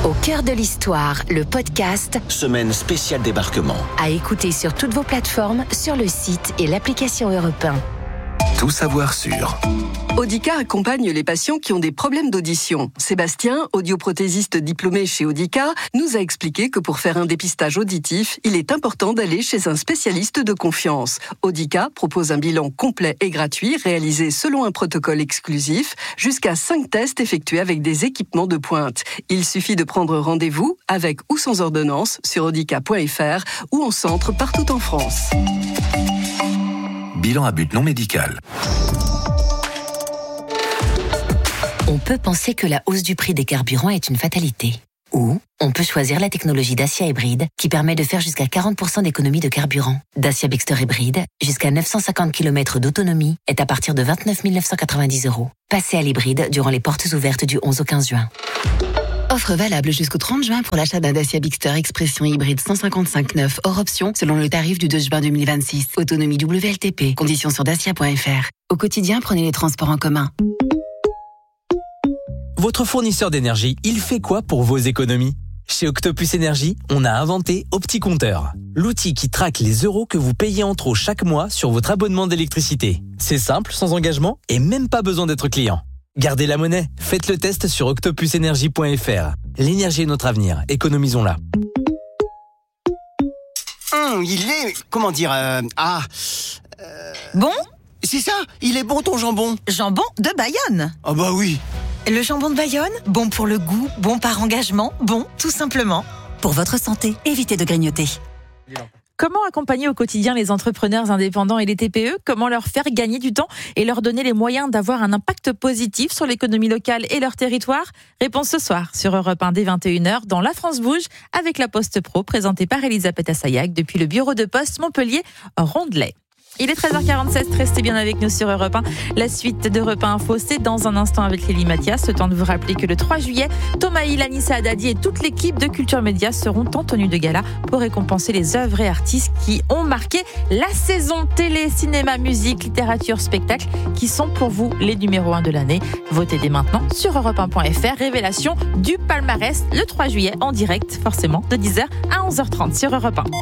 Au cœur de l'histoire, le podcast Semaine spéciale débarquement. à écouter sur toutes vos plateformes, sur le site et l'application Europe un. Tout savoir sur. Audica accompagne les patients qui ont des problèmes d'audition. Sébastien, audioprothésiste diplômé chez Audica, nous a expliqué que pour faire un dépistage auditif, il est important d'aller chez un spécialiste de confiance. Audica propose un bilan complet et gratuit réalisé selon un protocole exclusif, jusqu'à cinq tests effectués avec des équipements de pointe. Il suffit de prendre rendez-vous avec ou sans ordonnance sur audica point f r ou en centre partout en France. Bilan à but non médical. On peut penser que la hausse du prix des carburants est une fatalité. Ou on peut choisir la technologie Dacia Hybride qui permet de faire jusqu'à quarante pour cent d'économie de carburant. Dacia Bixter Hybride, jusqu'à neuf cent cinquante kilomètres d'autonomie, est à partir de vingt-neuf mille neuf cent quatre-vingt-dix euros. Passez à l'hybride durant les portes ouvertes du onze au quinze juin. Offre valable jusqu'au trente juin pour l'achat d'un Dacia Bixter Expression hybride cent cinquante-cinq neuf hors option selon le tarif du deux juin deux mille vingt-six. Autonomie W L T P. Conditions sur dacia point f r. Au quotidien, prenez les transports en commun. Votre fournisseur d'énergie, il fait quoi pour vos économies ? Chez Octopus Énergie, on a inventé OptiCompteur, l'outil qui traque les euros que vous payez en trop chaque mois sur votre abonnement d'électricité. C'est simple, sans engagement et même pas besoin d'être client. Gardez la monnaie, faites le test sur octopus énergie point f r. L'énergie est notre avenir, économisons-la. Hum, il est... Comment dire... Euh, ah... Euh, bon ? C'est ça, il est bon ton jambon. Jambon de Bayonne. Ah bah oui. Le jambon de Bayonne, bon pour le goût, bon par engagement, bon tout simplement. Pour votre santé, évitez de grignoter. Comment accompagner au quotidien les entrepreneurs indépendants et les T P E ? Comment leur faire gagner du temps et leur donner les moyens d'avoir un impact positif sur l'économie locale et leur territoire ? Réponse ce soir sur Europe un dès vingt et une heures dans La France Bouge avec la Poste Pro présentée par Elisabeth Assayag depuis le bureau de poste Montpellier-Rondelet. Il est treize heures quarante-sept, restez bien avec nous sur Europe un. La suite d'Europe un Info, c'est dans un instant avec Lélie Mathias. Le temps de vous rappeler que le trois juillet, Thomas Hill, Anissa Haddadi et toute l'équipe de Culture Média seront en tenue de gala pour récompenser les œuvres et artistes qui ont marqué la saison télé, cinéma, musique, littérature, spectacle, qui sont pour vous les numéros un de l'année. Votez dès maintenant sur europe un point f r. Révélation du palmarès le trois juillet en direct, forcément, de dix heures à onze heures trente sur Europe un.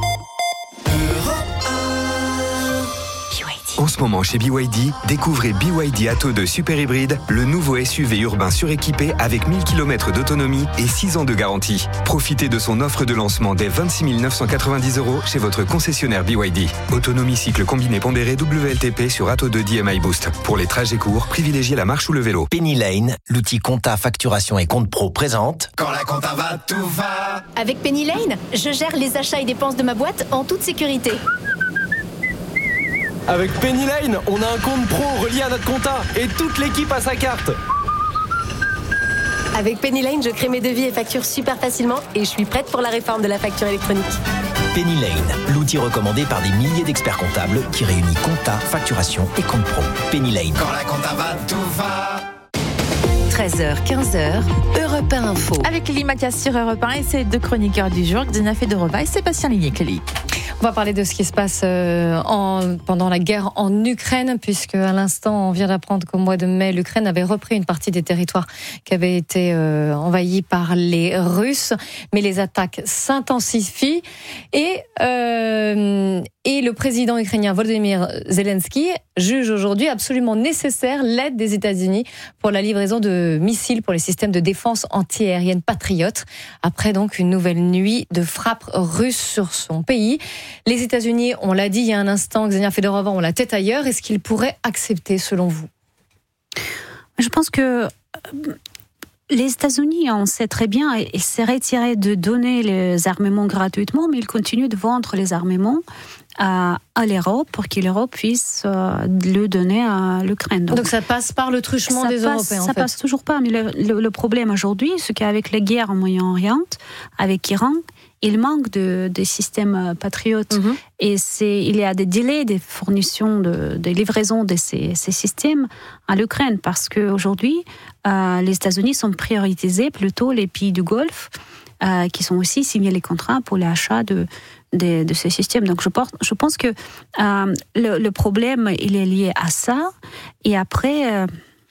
En ce moment chez B Y D, découvrez B Y D Atto deux Super Hybride, le nouveau S U V urbain suréquipé avec mille kilomètres d'autonomie et six ans de garantie. Profitez de son offre de lancement dès vingt-six mille neuf cent quatre-vingt-dix euros chez votre concessionnaire B Y D. Autonomie cycle combiné pondéré W L T P sur Atto deux D M I Boost. Pour les trajets courts, privilégiez la marche ou le vélo. Penny Lane, l'outil compta, facturation et compte pro présente. Quand la compta va, tout va. Avec Penny Lane, je gère les achats et dépenses de ma boîte en toute sécurité. Avec Penny Lane, on a un compte pro relié à notre compta et toute l'équipe a sa carte. Avec Penny Lane, je crée mes devis et factures super facilement et je suis prête pour la réforme de la facture électronique. Penny Lane, l'outil recommandé par des milliers d'experts comptables qui réunit compta, facturation et compte pro. Penny Lane. Quand la compta va, tout va. treize heures quinze, Europe un Info. Avec Lélie Mathias sur Europe un et ses deux chroniqueurs du jour, Xenia Fedorova et Sébastien Ligné. Lélie. On va parler de ce qui se passe euh, en, pendant la guerre en Ukraine, puisque à l'instant, on vient d'apprendre qu'au mois de mai, l'Ukraine avait repris une partie des territoires qui avaient été euh, envahis par les Russes. Mais les attaques s'intensifient et, euh, et le président ukrainien Volodymyr Zelensky juge aujourd'hui absolument nécessaire l'aide des États-Unis pour la livraison de missiles pour les systèmes de défense anti-aérienne Patriot, après donc une nouvelle nuit de frappes russes sur son pays. Les États-Unis, on l'a dit il y a un instant, Xenia Fedorova, ont la tête ailleurs. Est-ce qu'ils pourraient accepter, selon vous ? Je pense que les États-Unis, on sait très bien, ils s'est retiré de donner les armements gratuitement, mais ils continuent de vendre les armements à, à l'Europe pour que l'Europe puisse euh, le donner à l'Ukraine. Donc, Donc ça passe par le truchement des passe, Européens, en Ça fait. passe toujours pas, mais le, le, le problème aujourd'hui, c'est qu'avec la guerre au Moyen-Orient, avec l'Iran, il manque de, de systèmes patriotes. Mm-hmm. Et c'est, il y a des délais de fournition, de, de livraison de ces, ces systèmes à l'Ukraine, parce qu'aujourd'hui, euh, les États-Unis sont prioritisés plutôt les pays du Golfe, euh, qui sont aussi signés les contrats pour l'achat de, de, de ces systèmes. Donc je pense, je pense que euh, le, le problème, il est lié à ça. Et après... Euh,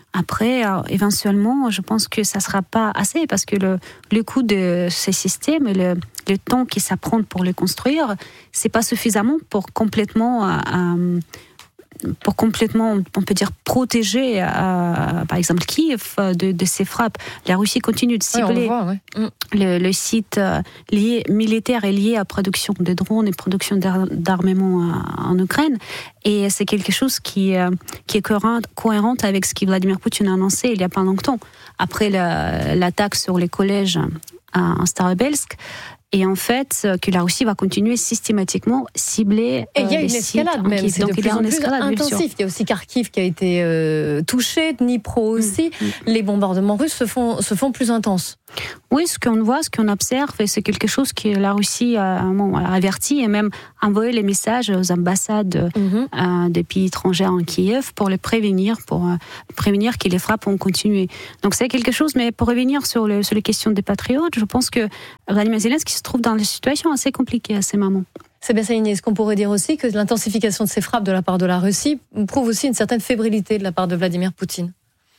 Après, euh, éventuellement, je pense que ça ne sera pas assez parce que le, le coût de ces systèmes et le, le temps qui s'apprend pour les construire, ce n'est pas suffisamment pour complètement... Euh, euh, pour complètement, on peut dire, protéger, euh, par exemple, Kiev de, de ces frappes. La Russie continue de cibler ouais, voit, ouais. le, le site euh, lié, militaire et lié à la production de drones et production d'ar- d'armement euh, en Ukraine. Et c'est quelque chose qui, euh, qui est cohérent, cohérent avec ce que Vladimir Poutine a annoncé il n'y a pas longtemps, après la, l'attaque sur les collèges à Starobelsk. Et en fait, que la Russie va continuer systématiquement cibler. Et il y a euh, une escalade même, c'est de plus en plus intensif. Il y a aussi Kharkiv qui a été euh, touché, Dnipro aussi. Mmh. Les bombardements russes se font, se font plus intenses. Oui, ce qu'on voit, ce qu'on observe, c'est quelque chose que la Russie a, bon, a averti et même envoyé les messages aux ambassades mmh. euh, des pays étrangers en Kiev pour les prévenir, pour euh, prévenir que les frappes vont continuer. Donc c'est quelque chose, mais pour revenir sur, le, sur les questions des patriotes, je pense que Vladimir Zelensky se trouve dans une situation assez compliquée à ces moments. Sébastien Ligné, est-ce qu'on pourrait dire aussi que l'intensification de ces frappes de la part de la Russie prouve aussi une certaine fébrilité de la part de Vladimir Poutine ?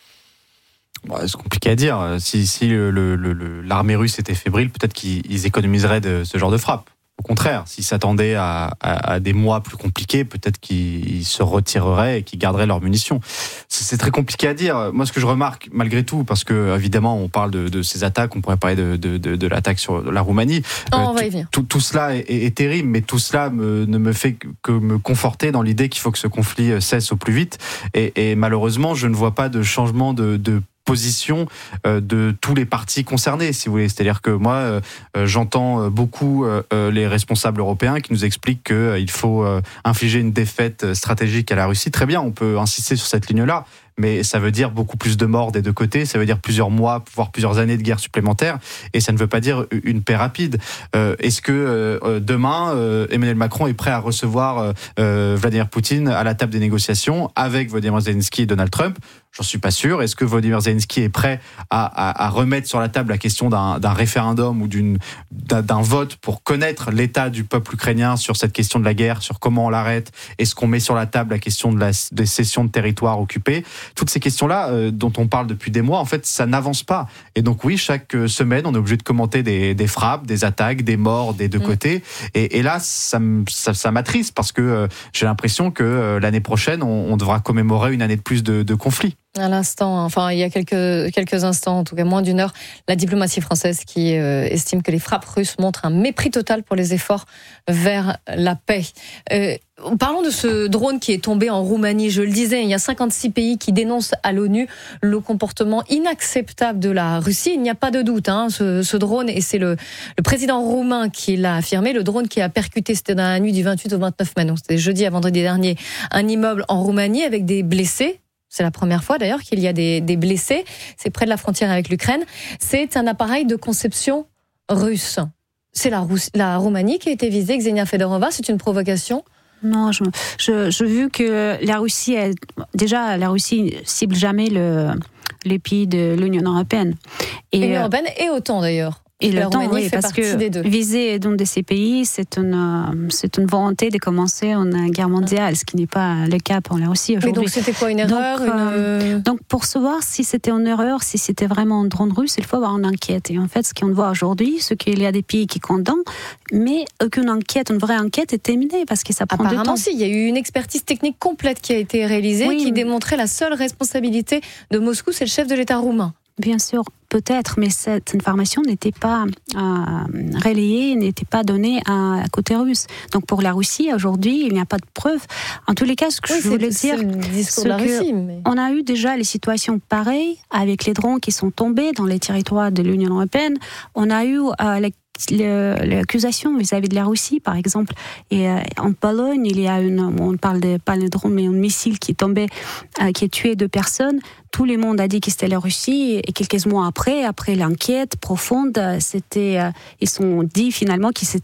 Bon, c'est compliqué à dire. Si, si le, le, le, l'armée russe était fébrile, peut-être qu'ils économiseraient de ce genre de frappe. Au contraire, s'ils s'attendaient à, à, à des mois plus compliqués, peut-être qu'ils se retireraient et qu'ils garderaient leurs munitions. C'est, c'est très compliqué à dire. Moi, ce que je remarque, malgré tout, parce que évidemment, on parle de, de ces attaques, on pourrait parler de, de, de, de l'attaque sur la Roumanie. Oh, euh, on va y venir. Tout, tout cela est, est, est terrible, mais tout cela me, ne me fait que me conforter dans l'idée qu'il faut que ce conflit cesse au plus vite. Et, et malheureusement, je ne vois pas de changement de, de position de tous les partis concernés, si vous voulez. C'est-à-dire que moi, euh, j'entends beaucoup euh, les responsables européens qui nous expliquent qu'il euh, faut euh, infliger une défaite stratégique à la Russie. Très bien, on peut insister sur cette ligne-là, mais ça veut dire beaucoup plus de morts des deux côtés, ça veut dire plusieurs mois, voire plusieurs années de guerre supplémentaire, et ça ne veut pas dire une paix rapide. Euh, est-ce que euh, demain, euh, Emmanuel Macron est prêt à recevoir euh, Vladimir Poutine à la table des négociations avec Volodymyr Zelensky et Donald Trump ? J'en suis pas sûr. Est-ce que Volodymyr Zelensky est prêt à, à, à remettre sur la table la question d'un, d'un référendum ou d'une, d'un, d'un vote pour connaître l'état du peuple ukrainien sur cette question de la guerre, sur comment on l'arrête ? Est-ce qu'on met sur la table la question de la, des cessions de territoire occupés ? Toutes ces questions-là, euh, dont on parle depuis des mois, en fait, ça n'avance pas. Et donc oui, chaque semaine, on est obligé de commenter des, des frappes, des attaques, des morts des deux mmh. côtés. Et, et là, ça, ça, ça m'attriste parce que euh, j'ai l'impression que euh, l'année prochaine, on, on devra commémorer une année de plus de, de conflits. À l'instant, enfin il y a quelques, quelques instants, en tout cas moins d'une heure, la diplomatie française qui euh, estime que les frappes russes montrent un mépris total pour les efforts vers la paix. Euh, Parlons de ce drone qui est tombé en Roumanie. Je le disais, il y a cinquante-six pays qui dénoncent à l'ONU le comportement inacceptable de la Russie. Il n'y a pas de doute, hein, ce, ce drone, et c'est le, le président roumain qui l'a affirmé, le drone qui a percuté, c'était dans la nuit du vingt-huit au vingt-neuf mai, donc c'était jeudi à vendredi dernier, un immeuble en Roumanie avec des blessés. C'est la première fois d'ailleurs qu'il y a des, des blessés. C'est près de la frontière avec l'Ukraine. C'est un appareil de conception russe. C'est la, Rous- la Roumanie qui a été visée, Ksenia Fedorova. C'est une provocation ? Non, je, je, je vu que la Russie, est, déjà, la Russie cible jamais le, les pays de l'Union européenne. Et l'Union européenne et OTAN d'ailleurs. Et le temps, oui, parce que viser donc de ces pays, c'est une, c'est une volonté de commencer une guerre mondiale, ce qui n'est pas le cas pour la Russie aujourd'hui. Mais donc c'était quoi, une erreur donc, une... Euh, donc pour savoir si c'était une erreur, si c'était vraiment un drone russe, il faut avoir une enquête. Et en fait, ce qu'on voit aujourd'hui, c'est qu'il y a des pays qui condamnent, mais aucune enquête, une vraie enquête est terminée parce que ça prend du temps. Apparemment, si, il y a eu une expertise technique complète qui a été réalisée, oui, qui démontrait la seule responsabilité de Moscou, c'est le chef de l'État roumain. Bien sûr, peut-être, mais cette information n'était pas euh, relayée, n'était pas donnée à, à côté russe. Donc pour la Russie, aujourd'hui, il n'y a pas de preuves. En tous les cas, ce que oui, je voulais dire, c'est que mais... on a eu déjà les situations pareilles avec les drones qui sont tombés dans les territoires de l'Union européenne. On a eu euh, les l'accusation vis-à-vis de la Russie, par exemple. Et euh, en Pologne, il y a une, on parle de pas de drone, mais un missile qui est tombé, euh, qui a tué deux personnes. Tout le monde a dit que c'était la Russie. Et quelques mois après, après l'enquête profonde, c'était, euh, ils ont dit finalement que c'était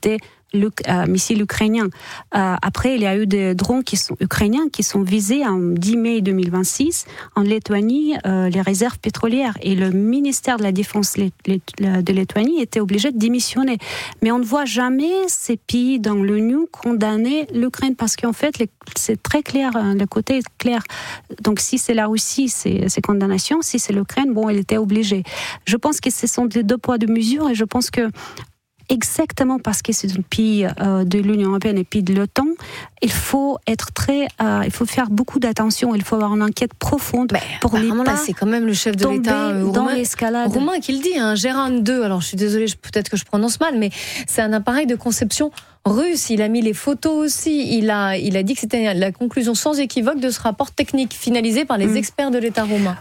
le, euh, missiles ukrainiens. Euh, après, il y a eu des drones qui sont ukrainiens qui sont visés en dix mai deux mille vingt-six en Lettonie, euh, les réserves pétrolières. Et le ministère de la Défense let, let, de Lettonie était obligé de démissionner. Mais on ne voit jamais ces pays dans l'ONU condamner l'Ukraine parce qu'en fait, les, c'est très clair, le côté est clair. Donc si c'est la Russie, c'est, c'est condamnation. Si c'est l'Ukraine, bon, elle était obligée. Je pense que ce sont des deux poids, deux mesures et je pense que exactement parce que c'est un pays euh, de l'Union européenne et puis de l'OTAN, il faut être très, euh, il faut faire beaucoup d'attention. Il faut avoir une enquête profonde mais pour les là, c'est quand même le chef de l'État euh, dans roumain, l'escalade. roumain qui le dit. Hein, Gérard deux. Alors je suis désolée, peut-être que je prononce mal, mais c'est un appareil de conception russe. Il a mis les photos aussi. Il a, il a dit que c'était la conclusion sans équivoque de ce rapport technique finalisé par les mmh. experts de l'État roumain.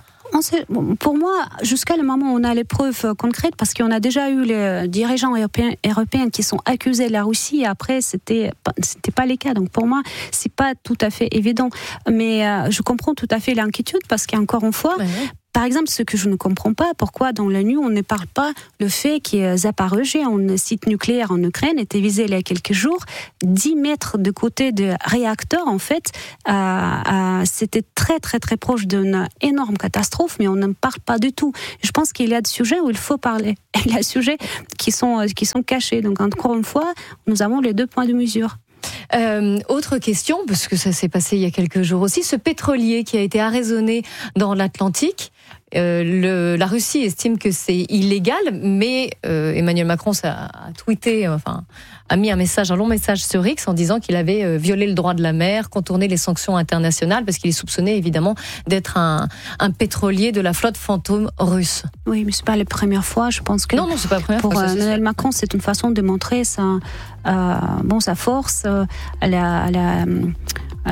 Pour moi, jusqu'à le moment où on a les preuves concrètes, parce qu'on a déjà eu les dirigeants européens, européens qui sont accusés de la Russie, et après, c'était, c'était pas les cas. Donc pour moi, c'est pas tout à fait évident. Mais euh, je comprends tout à fait l'inquiétude, parce qu'encore une fois, ouais. Par exemple, ce que je ne comprends pas, pourquoi dans l'ONU on ne parle pas le fait que Zaporozhye, un site nucléaire en Ukraine, était visé il y a quelques jours, dix mètres de côté de réacteur, en fait, euh, euh, c'était très très très proche d'une énorme catastrophe, mais on ne parle pas du tout. Je pense qu'il y a des sujets où il faut parler. Il y a des sujets qui sont, qui sont cachés. Donc encore une fois, nous avons les deux points de mesure. Euh, autre question, parce que ça s'est passé il y a quelques jours aussi, ce pétrolier qui a été arraisonné dans l'Atlantique, euh, le, la Russie estime que c'est illégal, mais euh, Emmanuel Macron a, a tweeté, enfin, a mis un message, un long message sur X en disant qu'il avait euh, violé le droit de la mer, contourné les sanctions internationales, parce qu'il est soupçonné évidemment d'être un, un pétrolier de la flotte fantôme russe. Oui, mais c'est pas la première fois, je pense que non, non, c'est pas la première pour fois. Pour Emmanuel Macron, c'est une façon de montrer sa, euh, bon, sa force, euh, la, la, euh,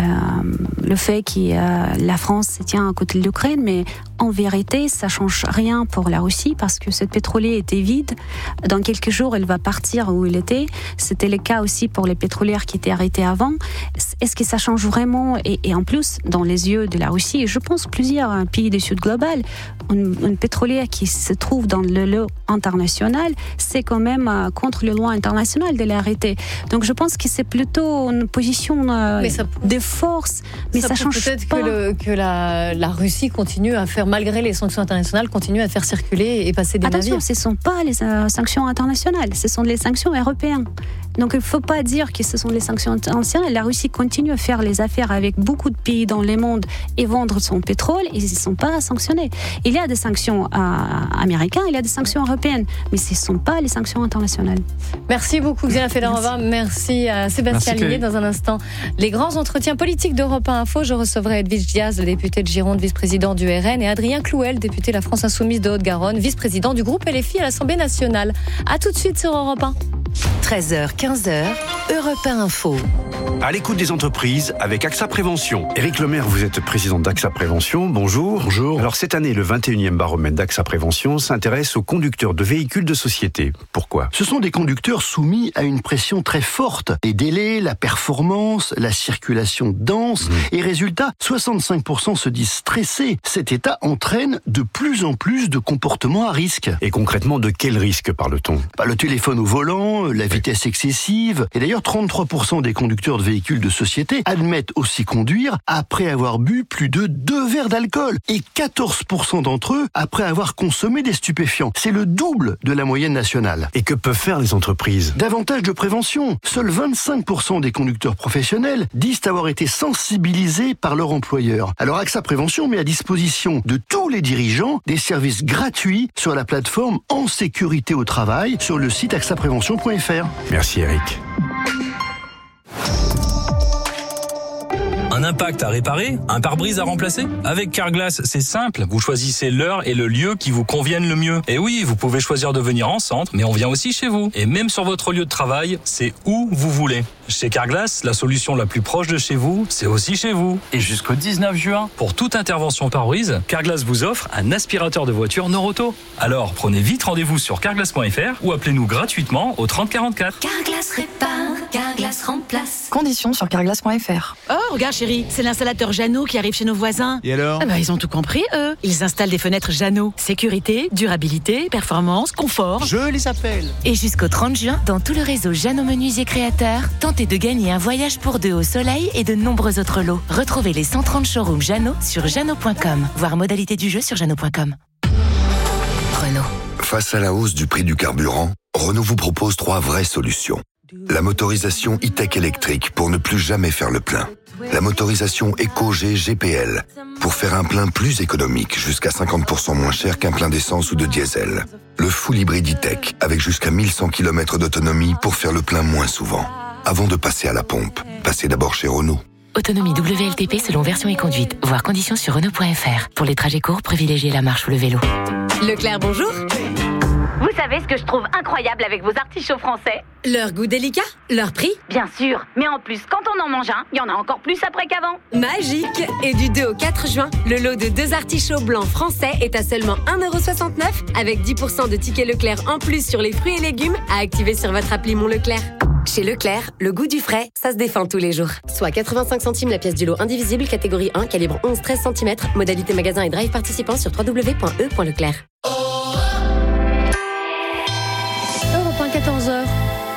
le fait que euh, la France se tient à côté de l'Ukraine, mais en vérité, ça change rien pour la Russie parce que ce pétrolier était vide. Dans quelques jours, il va partir où il était. C'était le cas aussi pour les pétrolières qui étaient arrêtés avant. Est-ce que ça change vraiment? et, et en plus, dans les yeux de la Russie, et je pense plusieurs pays du Sud global, une, une pétrolière qui se trouve dans le lot international, c'est quand même euh, contre le loi internationale de l'arrêter. Donc je pense que c'est plutôt une position euh, ça, de force, mais ça, ça change peut-être pas. que, le, que la, la Russie continue à faire, malgré les sanctions internationales, continue à faire circuler et passer des Attention, navires. ce ne sont pas les euh, sanctions internationales, ce sont les sanctions européennes. Donc il ne faut pas dire que ce sont les sanctions internationales. La Russie continue à faire les affaires avec beaucoup de pays dans le monde et vendre son pétrole, ils ne sont pas sanctionnés. Il y a des sanctions euh, américaines, il y a des sanctions européennes, mais ce ne sont pas les sanctions internationales. Merci beaucoup Xenia Fedorova, merci. merci à Sébastien Ligné. Dans un instant, les grands entretiens politiques d'Europe un Info, je recevrai Edwige Diaz, le député de Gironde, vice-président du R N, et Adrien Clouel, député de la France Insoumise de Haute-Garonne, vice-président du groupe L F I à l'Assemblée nationale. A tout de suite sur Europe un. treize heures, quinze heures, Europe un Info. À l'écoute des entreprises avec AXA Prévention. Éric Lemaire, vous êtes président d'AXA Prévention. Bonjour. Bonjour. Alors cette année, le vingt et unième baromètre d'AXA Prévention s'intéresse aux conducteurs de véhicules de société. Pourquoi ? Ce sont des conducteurs soumis à une pression très forte. Les délais, la performance, la circulation dense. Mmh. Et résultat, soixante-cinq pour cent se disent stressés. Cet état entraîne de plus en plus de comportements à risque. Et concrètement, de quel risque parle-t-on ? Bah, le téléphone au volant, la vitesse excessive. Et d'ailleurs, trente-trois pour cent des conducteurs de véhicules de société admettent aussi conduire après avoir bu plus de deux verres d'alcool. Et quatorze pour cent d'entre eux après avoir consommé des stupéfiants. C'est le double de la moyenne nationale. Et que peuvent faire les entreprises ? Davantage de prévention. Seuls vingt-cinq pour cent des conducteurs professionnels disent avoir été sensibilisés par leur employeur. Alors AXA Prévention met à disposition de tous les dirigeants des services gratuits sur la plateforme En Sécurité au Travail sur le site axa prévention point f r. Merci Eric. Un impact à réparer, un pare-brise à remplacer? Avec Carglass, c'est simple. Vous choisissez l'heure et le lieu qui vous conviennent le mieux. Et oui, vous pouvez choisir de venir en centre, mais on vient aussi chez vous. Et même sur votre lieu de travail, c'est où vous voulez. Chez Carglass, la solution la plus proche de chez vous, c'est aussi chez vous. Et jusqu'au dix-neuf juin, pour toute intervention pare-brise, Carglass vous offre un aspirateur de voiture Noroto. Alors prenez vite rendez-vous sur carglass point f r ou appelez-nous gratuitement au trente quarante-quatre. Carglass répare, Carglass remplace. Conditions sur carglass point f r. Oh, regarde chérie, c'est l'installateur Jeannot qui arrive chez nos voisins. Et alors ? Ah bah, ils ont tout compris, eux. Ils installent des fenêtres Jeannot. Sécurité, durabilité, performance, confort. Je les appelle. Et jusqu'au trente juin, dans tout le réseau Jeannot Menuisier Créateurs, tentez de gagner un voyage pour deux au soleil et de nombreux autres lots. Retrouvez les cent trente showrooms Jeannot sur jeannot point com. Voir modalité du jeu sur jeannot point com. Renault. Face à la hausse du prix du carburant, Renault vous propose trois vraies solutions. La motorisation e-tech électrique pour ne plus jamais faire le plein. La motorisation EcoG G P L pour faire un plein plus économique, jusqu'à cinquante pour cent moins cher qu'un plein d'essence ou de diesel. Le full hybride e-tech avec jusqu'à mille cent kilomètres d'autonomie pour faire le plein moins souvent. Avant de passer à la pompe, passez d'abord chez Renault. Autonomie W L T P selon version et conduite. Voir conditions sur renault point f r. Pour les trajets courts, privilégiez la marche ou le vélo. Leclerc, bonjour. Vous savez ce que je trouve incroyable avec vos artichauts français ? Leur goût délicat, leur prix ? Bien sûr, mais en plus, quand on en mange un, il y en a encore plus après qu'avant. Magique ! Et du deux au quatre juin, le lot de deux artichauts blancs français est à seulement un euro soixante-neuf avec dix pour cent de tickets Leclerc en plus sur les fruits et légumes à activer sur votre appli Mon Leclerc. Chez Leclerc, le goût du frais, ça se défend tous les jours. Soit quatre-vingt-cinq centimes la pièce du lot indivisible, catégorie un, calibre onze à treize centimètres. Modalité magasin et drive participant sur w w w point e point leclerc. quatorze heures.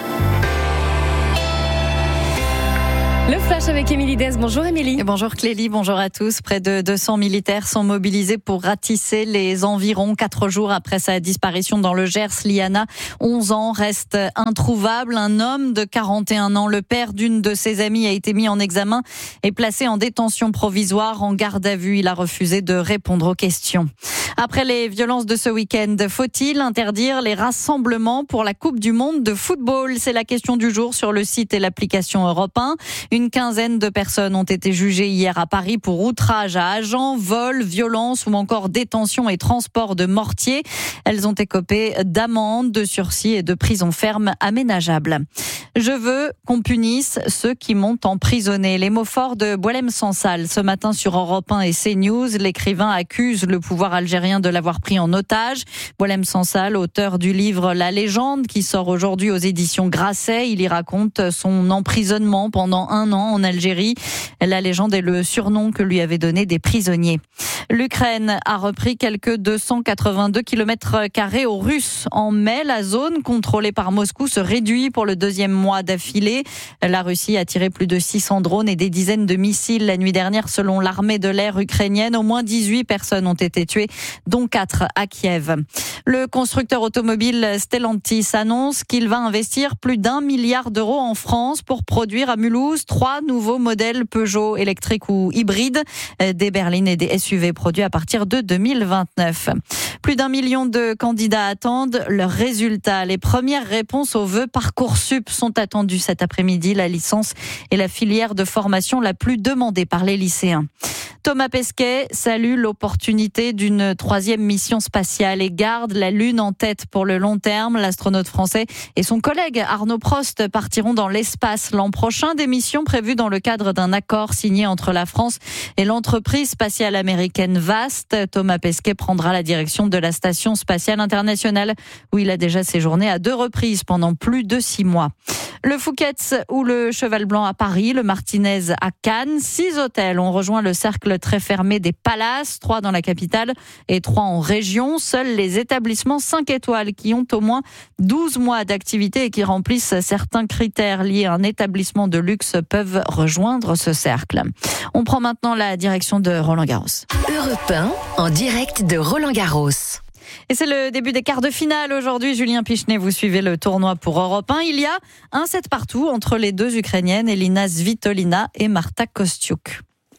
Le flash avec Émilie Dez. Bonjour Émilie. Et bonjour Clélie, bonjour à tous. Près de deux cents militaires sont mobilisés pour ratisser les environs quatre jours après sa disparition dans le Gers. Liana, onze ans, reste introuvable. Un homme de quarante et un ans, le père d'une de ses amies, a été mis en examen et placé en détention provisoire en garde à vue. Il a refusé de répondre aux questions. Après les violences de ce week-end, faut-il interdire les rassemblements pour la Coupe du Monde de football ? C'est la question du jour sur le site et l'application Europe un. Une quinzaine de personnes ont été jugées hier à Paris pour outrage à agents, vol, violence ou encore détention et transport de mortier. Elles ont écopé d'amendes, de sursis et de prison ferme aménageable. Je veux qu'on punisse ceux qui m'ont emprisonné. Les mots forts de Boualem Sansal ce matin sur Europe un et CNews. L'écrivain accuse le pouvoir algérien de l'avoir pris en otage. Boualem Sansal, auteur du livre La Légende, qui sort aujourd'hui aux éditions Grasset. Il y raconte son emprisonnement pendant un an en Algérie. La légende est le surnom que lui avaient donné des prisonniers. L'Ukraine a repris quelques deux cent quatre-vingt-deux kilomètres carrés aux Russes. En mai, la zone contrôlée par Moscou se réduit pour le deuxième mois d'affilée. La Russie a tiré plus de six cents drones et des dizaines de missiles la nuit dernière selon l'armée de l'air ukrainienne. Au moins dix-huit personnes ont été tuées, dont quatre à Kiev. Le constructeur automobile Stellantis annonce qu'il va investir plus d'un milliard d'euros en France pour produire à Mulhouse trois nouveaux modèles Peugeot électriques ou hybrides, des berlines et des S U V produits à partir de deux mille vingt-neuf. Plus d'un million de candidats attendent leurs résultats. Les premières réponses aux vœux Parcoursup sont attendues cet après-midi. La licence est la filière de formation la plus demandée par les lycéens. Thomas Pesquet salue l'opportunité d'une troisième mission spatiale et garde la Lune en tête pour le long terme. L'astronaute français et son collègue Arnaud Prost partiront dans l'espace l'an prochain. Des missions prévues dans le cadre d'un accord signé entre la France et l'entreprise spatiale américaine Vast. Thomas Pesquet prendra la direction de la Station spatiale internationale où il a déjà séjourné à deux reprises pendant plus de six mois. Le Fouquet's ou le Cheval Blanc à Paris, le Martinez à Cannes. Six hôtels ont rejoint le cercle très fermé des Palaces, trois dans la capitale et trois en région. Seuls les établissements cinq étoiles qui ont au moins douze mois d'activité et qui remplissent certains critères liés à un établissement de luxe peuvent rejoindre ce cercle. On prend maintenant la direction de Roland-Garros. Europe un, en direct de Roland-Garros. Et c'est le début des quarts de finale aujourd'hui. Julien Pichenet, vous suivez le tournoi pour Europe un. Il y a un set partout entre les deux Ukrainiennes, Elina Svitolina et Marta Kostyuk.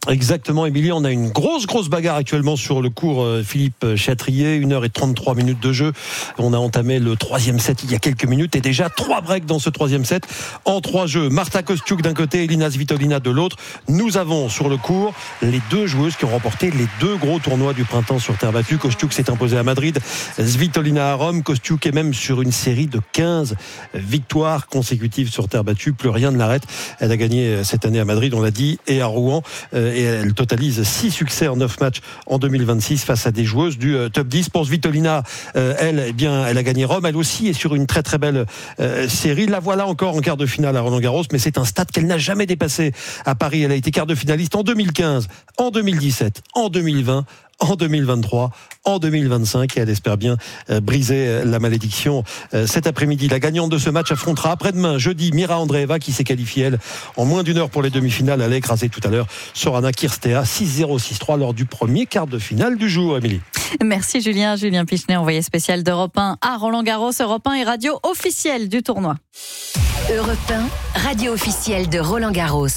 Exactement, Émilie, on a une grosse, grosse bagarre actuellement sur le cours euh, Philippe Chatrier, une heure trente-trois minutes de jeu. On a entamé le troisième set il y a quelques minutes et déjà trois breaks dans ce troisième set en trois jeux. Marta Kostiuk d'un côté, Elina Svitolina de l'autre. Nous avons sur le cours les deux joueuses qui ont remporté les deux gros tournois du printemps sur terre battue. Kostiuk s'est imposée à Madrid, Svitolina à Rome. Kostiuk est même sur une série de quinze victoires consécutives sur terre battue. Plus rien ne l'arrête. Elle a gagné cette année à Madrid, on l'a dit, et à Rouen. Et elle totalise six succès en neuf matchs en deux mille vingt-six face à des joueuses du top dix. Pour Svitolina, elle, eh bien, elle a gagné Rome. Elle aussi est sur une très très belle euh, série. La voilà encore en quart de finale à Roland-Garros, mais c'est un stade qu'elle n'a jamais dépassé à Paris. Elle a été quart de finaliste en deux mille quinze, en deux mille dix-sept, en deux mille vingt, en deux mille vingt-trois, en deux mille vingt-cinq, et elle espère bien euh, briser la malédiction euh, cet après-midi. La gagnante de ce match affrontera après-demain, jeudi, Mira Andreeva, qui s'est qualifiée, elle, en moins d'une heure pour les demi-finales. Elle a écrasé tout à l'heure Sorana Cirstea six zéro six trois lors du premier quart de finale du jour, Émilie. Merci Julien. Julien Pichenet, envoyé spécial d'Europe un à Roland-Garros. Europe un et radio officielle du tournoi. Europe un, radio officielle de Roland-Garros.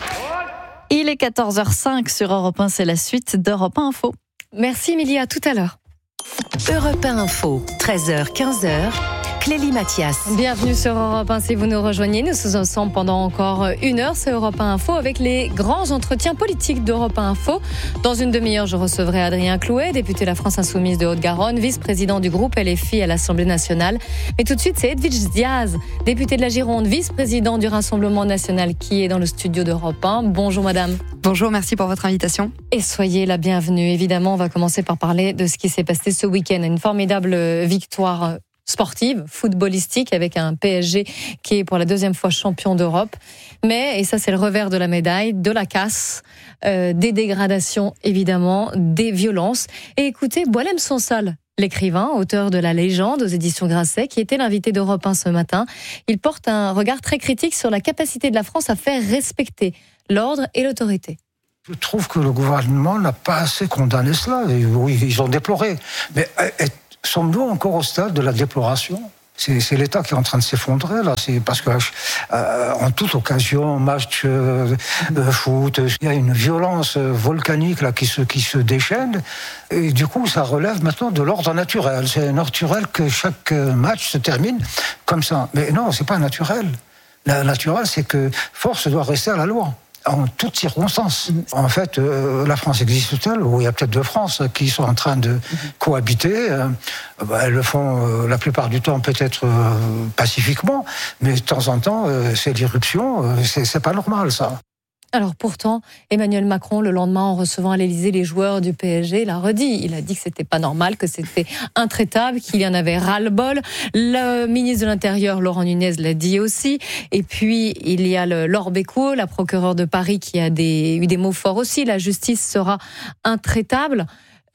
Il est quatorze heures cinq sur Europe un, c'est la suite d'Europe un Info. Merci Emilie, à tout à l'heure. Europe un Info, treize heures quinze. Clélie Mathias. Bienvenue sur Europe un si vous nous rejoignez. Nous sommes ensemble pendant encore une heure. C'est Europe un Info avec les grands entretiens politiques d'Europe un Info. Dans une demi-heure, je recevrai Adrien Clouet, député de la France Insoumise de Haute-Garonne, vice-président du groupe L F I à l'Assemblée nationale. Mais tout de suite, c'est Edwige Diaz, député de la Gironde, vice-président du Rassemblement national, qui est dans le studio d'Europe un. Bonjour madame. Bonjour, merci pour votre invitation. Et soyez la bienvenue. Évidemment, on va commencer par parler de ce qui s'est passé ce week-end. Une formidable victoire sportive, footballistique, avec un P S G qui est pour la deuxième fois champion d'Europe. Mais, et ça c'est le revers de la médaille, de la casse, euh, des dégradations évidemment, des violences. Et écoutez, Boualem Sansal, l'écrivain, auteur de La Légende aux éditions Grasset, qui était l'invité d'Europe un ce matin, il porte un regard très critique sur la capacité de la France à faire respecter l'ordre et l'autorité. Je trouve que le gouvernement n'a pas assez condamné cela. Et oui, ils ont déploré. Mais sommes-nous encore au stade de la déploration ? C'est, c'est l'État qui est en train de s'effondrer, là. C'est parce que, euh, en toute occasion, match euh, de foot, il y a une violence volcanique, là, qui se, qui se déchaîne. Et du coup, ça relève maintenant de l'ordre naturel. C'est naturel que chaque match se termine comme ça. Mais non, c'est pas naturel. La naturel, c'est que force doit rester à la loi, en toutes circonstances. En fait, euh, la France existe-t-elle ? Ou il y a peut-être deux France qui sont en train de cohabiter. Euh, bah, elles le font euh, la plupart du temps peut-être euh, pacifiquement, mais de temps en temps, euh, c'est l'irruption. Euh, c'est, c'est pas normal, ça. Alors pourtant, Emmanuel Macron, le lendemain, en recevant à l'Élysée les joueurs du P S G, l'a redit. Il a dit que c'était pas normal, que c'était intraitable, qu'il y en avait ras-le-bol. Le ministre de l'Intérieur, Laurent Nunez, l'a dit aussi. Et puis, il y a le Laure Becquot, la procureure de Paris, qui a des, eu des mots forts aussi. La justice sera intraitable.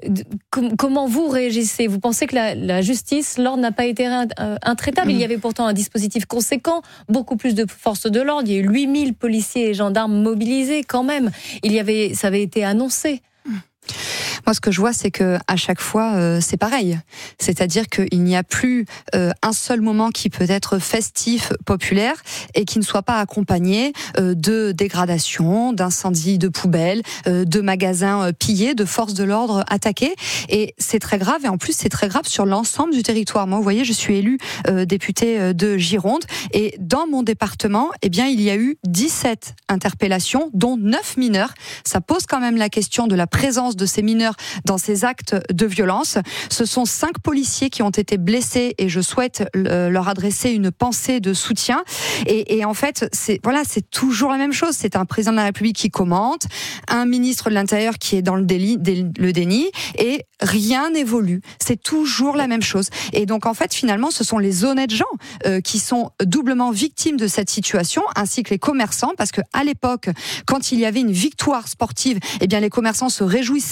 Comment vous réagissez ? Vous pensez que la, la justice, l'ordre n'a pas été intraitable ? Il y avait pourtant un dispositif conséquent, beaucoup plus de forces de l'ordre. Il y a eu huit mille policiers et gendarmes mobilisés quand même. Il y avait, ça avait été annoncé. Moi, ce que je vois, c'est que à chaque fois, euh, c'est pareil. C'est-à-dire qu'il n'y a plus euh, un seul moment qui peut être festif, populaire, et qui ne soit pas accompagné euh, de dégradations, d'incendies de poubelles, euh, de magasins euh, pillés, de forces de l'ordre attaquées. Et c'est très grave. Et en plus, c'est très grave sur l'ensemble du territoire. Moi, vous voyez, je suis élue euh, députée de Gironde, et dans mon département, eh bien, il y a eu dix-sept interpellations, dont neuf mineurs. Ça pose quand même la question de la présence de ces mineurs dans ces actes de violence. Ce sont cinq policiers qui ont été blessés et je souhaite leur adresser une pensée de soutien. Et, et en fait, c'est, voilà, c'est toujours la même chose. C'est un président de la République qui commente, un ministre de l'Intérieur qui est dans le, délit, le déni, et rien n'évolue. C'est toujours la même chose. Et donc, en fait, finalement, ce sont les honnêtes gens euh, qui sont doublement victimes de cette situation, ainsi que les commerçants, parce que à l'époque, quand il y avait une victoire sportive, eh bien, les commerçants se réjouissaient, on avait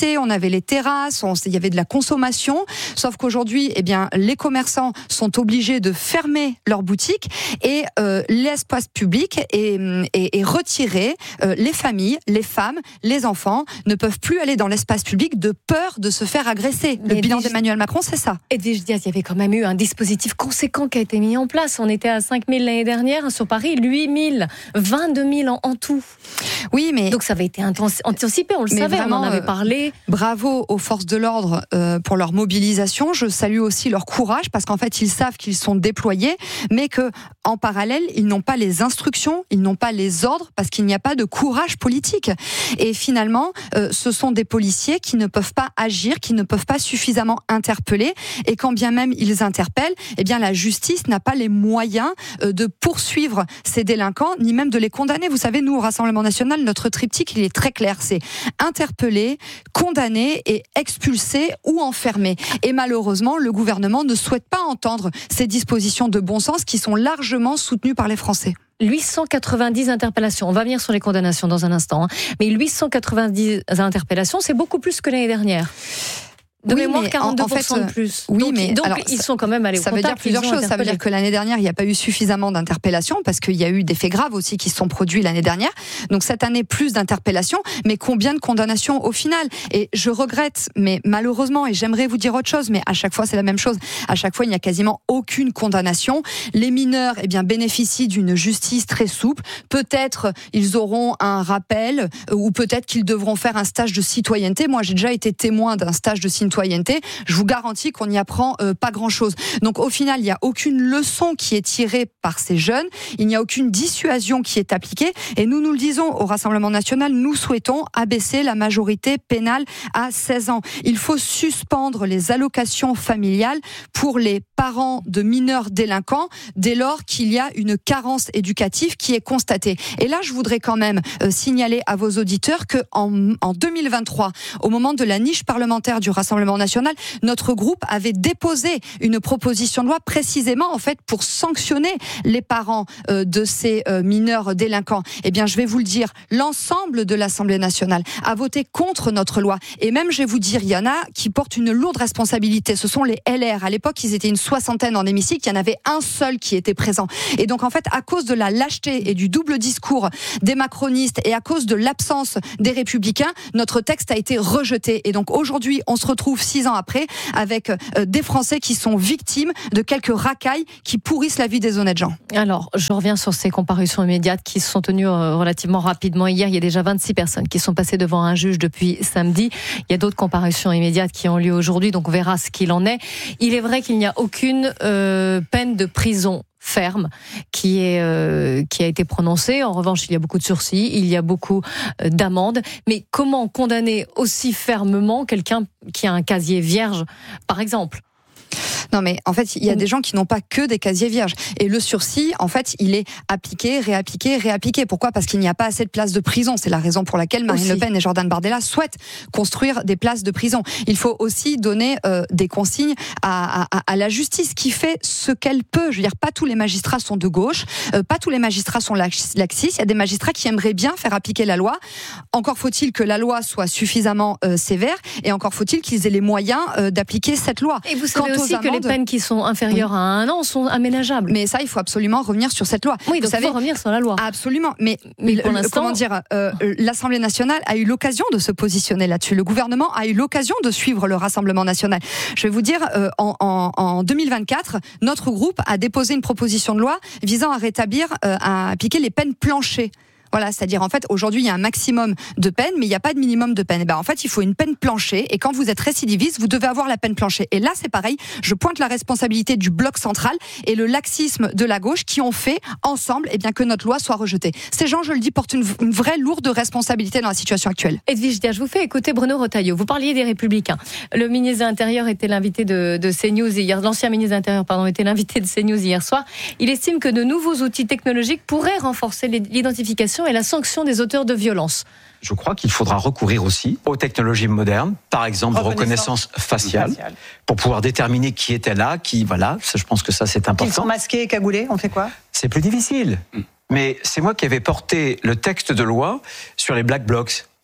avait les terrasses, on, il y avait de la consommation. Sauf qu'aujourd'hui, eh bien, les commerçants sont obligés de fermer leurs boutiques et euh, l'espace public est, est, est retiré. Euh, les familles, les femmes, les enfants ne peuvent plus aller dans l'espace public de peur de se faire agresser. Le Mais bilan Edwige, d'Emmanuel Macron, c'est ça. Edwige Diaz, il y avait quand même eu un dispositif conséquent qui a été mis en place. On était à cinq mille l'année dernière, sur Paris, huit mille, vingt-deux mille en, en tout. Oui, mais... Donc ça avait été anticipé, on le savait, vraiment, on en avait parlé. Euh, bravo aux forces de l'ordre euh, pour leur mobilisation. Je salue aussi leur courage, parce qu'en fait, ils savent qu'ils sont déployés, mais que en parallèle, ils n'ont pas les instructions, ils n'ont pas les ordres, parce qu'il n'y a pas de courage politique. Et finalement, euh, ce sont des policiers qui ne peuvent pas agir, qui ne peuvent pas suffisamment interpeller, et quand bien même ils interpellent, eh bien la justice n'a pas les moyens euh, de poursuivre ces délinquants, ni même de les condamner. Vous savez, nous, au Rassemblement national, notre triptyque, il est très clair, c'est interpeller, condamner et expulser ou enfermer. Et malheureusement, le gouvernement ne souhaite pas entendre ces dispositions de bon sens qui sont largement soutenues par les Français. huit cent quatre-vingt-dix interpellations. On va venir sur les condamnations dans un instant. Hein. Mais huit cent quatre-vingt-dix interpellations, c'est beaucoup plus que l'année dernière. De oui, mémoire, mais quarante-deux pour cent en fait, de plus. Oui, donc, mais donc alors, ils sont quand même allés au ça contact. Ça veut dire plusieurs choses. Ça veut dire que l'année dernière, il n'y a pas eu suffisamment d'interpellations parce qu'il y a eu des faits graves aussi qui se sont produits l'année dernière. Donc cette année, plus d'interpellations, mais combien de condamnations au final ? Et je regrette, mais malheureusement, et j'aimerais vous dire autre chose, mais à chaque fois, c'est la même chose. À chaque fois, il n'y a quasiment aucune condamnation. Les mineurs, eh bien, bénéficient d'une justice très souple. Peut-être ils auront un rappel ou peut-être qu'ils devront faire un stage de citoyenneté. Moi, j'ai déjà été témoin d'un stage de citoyenneté. Je vous garantis qu'on n'y apprend euh, pas grand-chose. Donc au final, il n'y a aucune leçon qui est tirée par ces jeunes, il n'y a aucune dissuasion qui est appliquée, et nous nous le disons au Rassemblement national, nous souhaitons abaisser la majorité pénale à seize ans. Il faut suspendre les allocations familiales pour les parents de mineurs délinquants dès lors qu'il y a une carence éducative qui est constatée. Et là, je voudrais quand même euh, signaler à vos auditeurs que en, en deux mille vingt-trois, au moment de la niche parlementaire du Rassemblement national, notre groupe avait déposé une proposition de loi précisément en fait pour sanctionner les parents euh, de ces euh, mineurs délinquants. Eh bien, je vais vous le dire, l'ensemble de l'Assemblée nationale a voté contre notre loi. Et même, je vais vous dire, il y en a qui portent une lourde responsabilité. Ce sont les L R. À l'époque, ils étaient une soixantaine en hémicycle. Il y en avait un seul qui était présent. Et donc, en fait, à cause de la lâcheté et du double discours des macronistes et à cause de l'absence des républicains, notre texte a été rejeté. Et donc, aujourd'hui, on se retrouve six ans après avec euh, des Français qui sont victimes de quelques racailles qui pourrissent la vie des honnêtes gens. Alors, je reviens sur ces comparutions immédiates qui se sont tenues euh, relativement rapidement hier. Il y a déjà vingt-six personnes qui sont passées devant un juge depuis samedi. Il y a d'autres comparutions immédiates qui ont lieu aujourd'hui, donc on verra ce qu'il en est. Il est vrai qu'il n'y a aucune euh, peine de prison ferme qui est euh, qui a été prononcée. En revanche, il y a beaucoup de sursis, il y a beaucoup euh, d'amendes. Mais comment condamner aussi fermement quelqu'un qui a un casier vierge, par exemple ? Non, mais en fait, il y a des gens qui n'ont pas que des casiers vierges. Et le sursis, en fait, il est appliqué, réappliqué, réappliqué. Pourquoi ? Parce qu'il n'y a pas assez de places de prison. C'est la raison pour laquelle Marine aussi. Le Pen et Jordan Bardella souhaitent construire des places de prison. Il faut aussi donner euh, des consignes à, à, à la justice qui fait ce qu'elle peut. Je veux dire, pas tous les magistrats sont de gauche, euh, pas tous les magistrats sont laxistes. Il y a des magistrats qui aimeraient bien faire appliquer la loi. Encore faut-il que la loi soit suffisamment euh, sévère et encore faut-il qu'ils aient les moyens euh, d'appliquer cette loi. Et vous savez aussi que les peines qui sont inférieures oui. à un an sont aménageables. Mais ça, il faut absolument revenir sur cette loi. Oui, vous donc savez, il faut revenir sur la loi. Absolument. Mais, mais pour le, comment dire, euh, l'Assemblée nationale a eu l'occasion de se positionner là-dessus. Le gouvernement a eu l'occasion de suivre le Rassemblement national. Je vais vous dire, euh, en, en, en deux mille vingt-quatre, notre groupe a déposé une proposition de loi visant à rétablir, euh, à appliquer les peines planchées. Voilà, c'est-à-dire en fait aujourd'hui il y a un maximum de peine, mais il n'y a pas de minimum de peine. Et ben en fait il faut une peine planchée, et quand vous êtes récidiviste, vous devez avoir la peine planchée. Et là c'est pareil, je pointe la responsabilité du bloc central et le laxisme de la gauche qui ont fait ensemble, eh bien que notre loi soit rejetée. Ces gens, je le dis, portent une, une vraie lourde responsabilité dans la situation actuelle. Edwige Diaz, je vous fais écouter Bruno Retailleau. Vous parliez des Républicains. Le ministre de l'Intérieur était l'invité de, de CNews hier. L'ancien ministre de l'Intérieur, pardon, était l'invité de CNews hier soir. Il estime que de nouveaux outils technologiques pourraient renforcer l'identification et la sanction des auteurs de violences. Je crois qu'il faudra recourir aussi aux technologies modernes, par exemple de reconnaissance faciale, faciale, pour pouvoir déterminer qui était là, qui, voilà, ça, je pense que ça c'est important. Ils sont masqués et cagoulés, on fait quoi ? C'est plus difficile. Mais c'est moi qui avais porté le texte de loi sur les black blocs.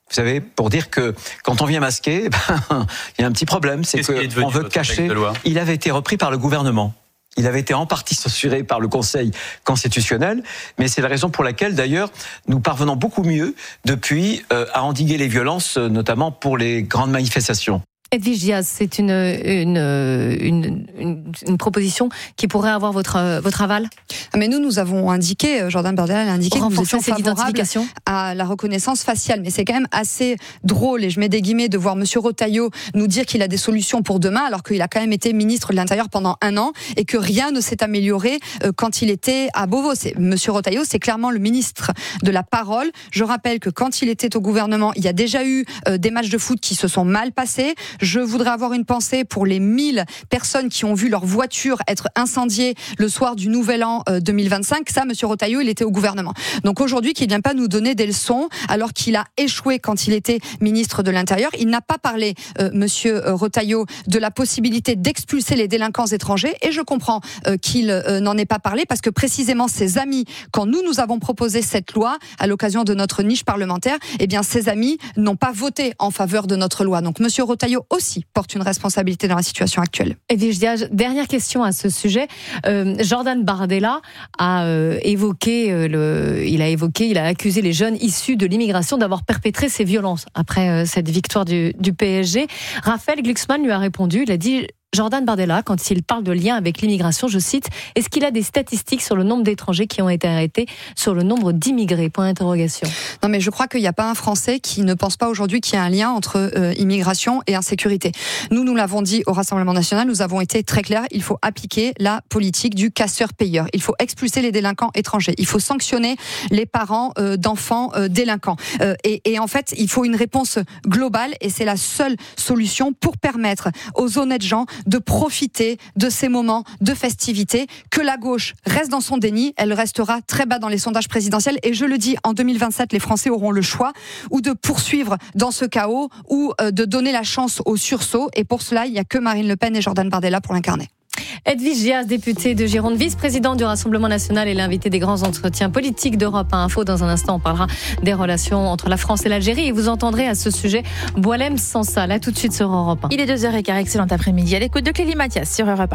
Vous savez, pour dire que quand on vient masquer, ben, il y a un petit problème, c'est qu'on veut cacher. Il avait été repris par le gouvernement. Il avait été en partie censuré par le Conseil constitutionnel, mais c'est la raison pour laquelle, d'ailleurs, nous parvenons beaucoup mieux depuis euh, à endiguer les violences, notamment pour les grandes manifestations. Edwige Diaz, c'est une, une, une, une, une proposition qui pourrait avoir votre, votre aval ? Mais nous, nous avons indiqué, Jordan Bardella a indiqué que nous étions favorables à la reconnaissance faciale. Mais c'est quand même assez drôle, et je mets des guillemets, de voir Monsieur Retailleau nous dire qu'il a des solutions pour demain, alors qu'il a quand même été ministre de l'Intérieur pendant un an et que rien ne s'est amélioré quand il était à Beauvau. C'est, Monsieur Retailleau, c'est clairement le ministre de la parole. Je rappelle que quand il était au gouvernement, il y a déjà eu des matchs de foot qui se sont mal passés. Je voudrais avoir une pensée pour les mille personnes qui ont vu leur voiture être incendiée le soir du Nouvel An deux mille vingt-cinq. Ça, Monsieur Retailleau, il était au gouvernement. Donc aujourd'hui, qu'il ne vient pas nous donner des leçons alors qu'il a échoué quand il était ministre de l'Intérieur. Il n'a pas parlé, euh, Monsieur Retailleau, de la possibilité d'expulser les délinquants étrangers. Et je comprends euh, qu'il euh, n'en ait pas parlé parce que précisément ses amis, quand nous, nous avons proposé cette loi à l'occasion de notre niche parlementaire, eh bien, ses amis n'ont pas voté en faveur de notre loi. Donc Monsieur Retailleau aussi porte une responsabilité dans la situation actuelle. Edwige Diaz, dernière question à ce sujet. Euh, Jordan Bardella a euh, évoqué, euh, le, il a évoqué, il a accusé les jeunes issus de l'immigration d'avoir perpétré ces violences après euh, cette victoire du, du P S G. Raphaël Glucksmann lui a répondu, il a dit... Jordan Bardella, quand il parle de lien avec l'immigration, je cite, est-ce qu'il a des statistiques sur le nombre d'étrangers qui ont été arrêtés, sur le nombre d'immigrés ? Point d'interrogation. Non, mais je crois qu'il n'y a pas un Français qui ne pense pas aujourd'hui qu'il y a un lien entre euh, immigration et insécurité. Nous, nous l'avons dit au Rassemblement national, nous avons été très clairs, il faut appliquer la politique du casseur-payeur. Il faut expulser les délinquants étrangers. Il faut sanctionner les parents euh, d'enfants euh, délinquants. Euh, et, et en fait, il faut une réponse globale et c'est la seule solution pour permettre aux honnêtes gens de profiter de ces moments de festivité. Que la gauche reste dans son déni, elle restera très bas dans les sondages présidentiels. Et je le dis, en deux mille vingt-sept, les Français auront le choix ou de poursuivre dans ce chaos ou de donner la chance au sursaut. Et pour cela, il n'y a que Marine Le Pen et Jordan Bardella pour l'incarner. Edwige Diaz, députée de Gironde, vice-présidente du Rassemblement national et l'invitée des grands entretiens politiques d'Europe à Info. Dans un instant, on parlera des relations entre la France et l'Algérie et vous entendrez à ce sujet Boualem Sansa. Là, tout de suite sur Europe un. Il est deux heures quinze, excellent après-midi. À l'écoute de Clélie Mathias sur Europe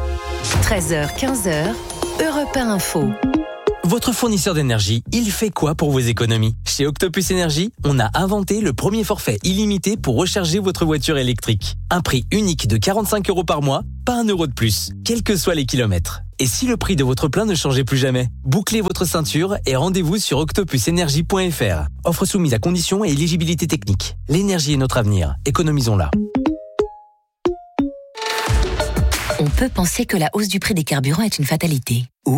un. treize heures, quinze heures, Europe un Info. Votre fournisseur d'énergie, il fait quoi pour vos économies ? Chez Octopus Énergie, on a inventé le premier forfait illimité pour recharger votre voiture électrique. Un prix unique de quarante-cinq euros par mois, pas un euro de plus, quels que soient les kilomètres. Et si le prix de votre plein ne changeait plus jamais ? Bouclez votre ceinture et rendez-vous sur octopus énergie point f r. Offre soumise à conditions et éligibilité technique. L'énergie est notre avenir, économisons-la. On peut penser que la hausse du prix des carburants est une fatalité.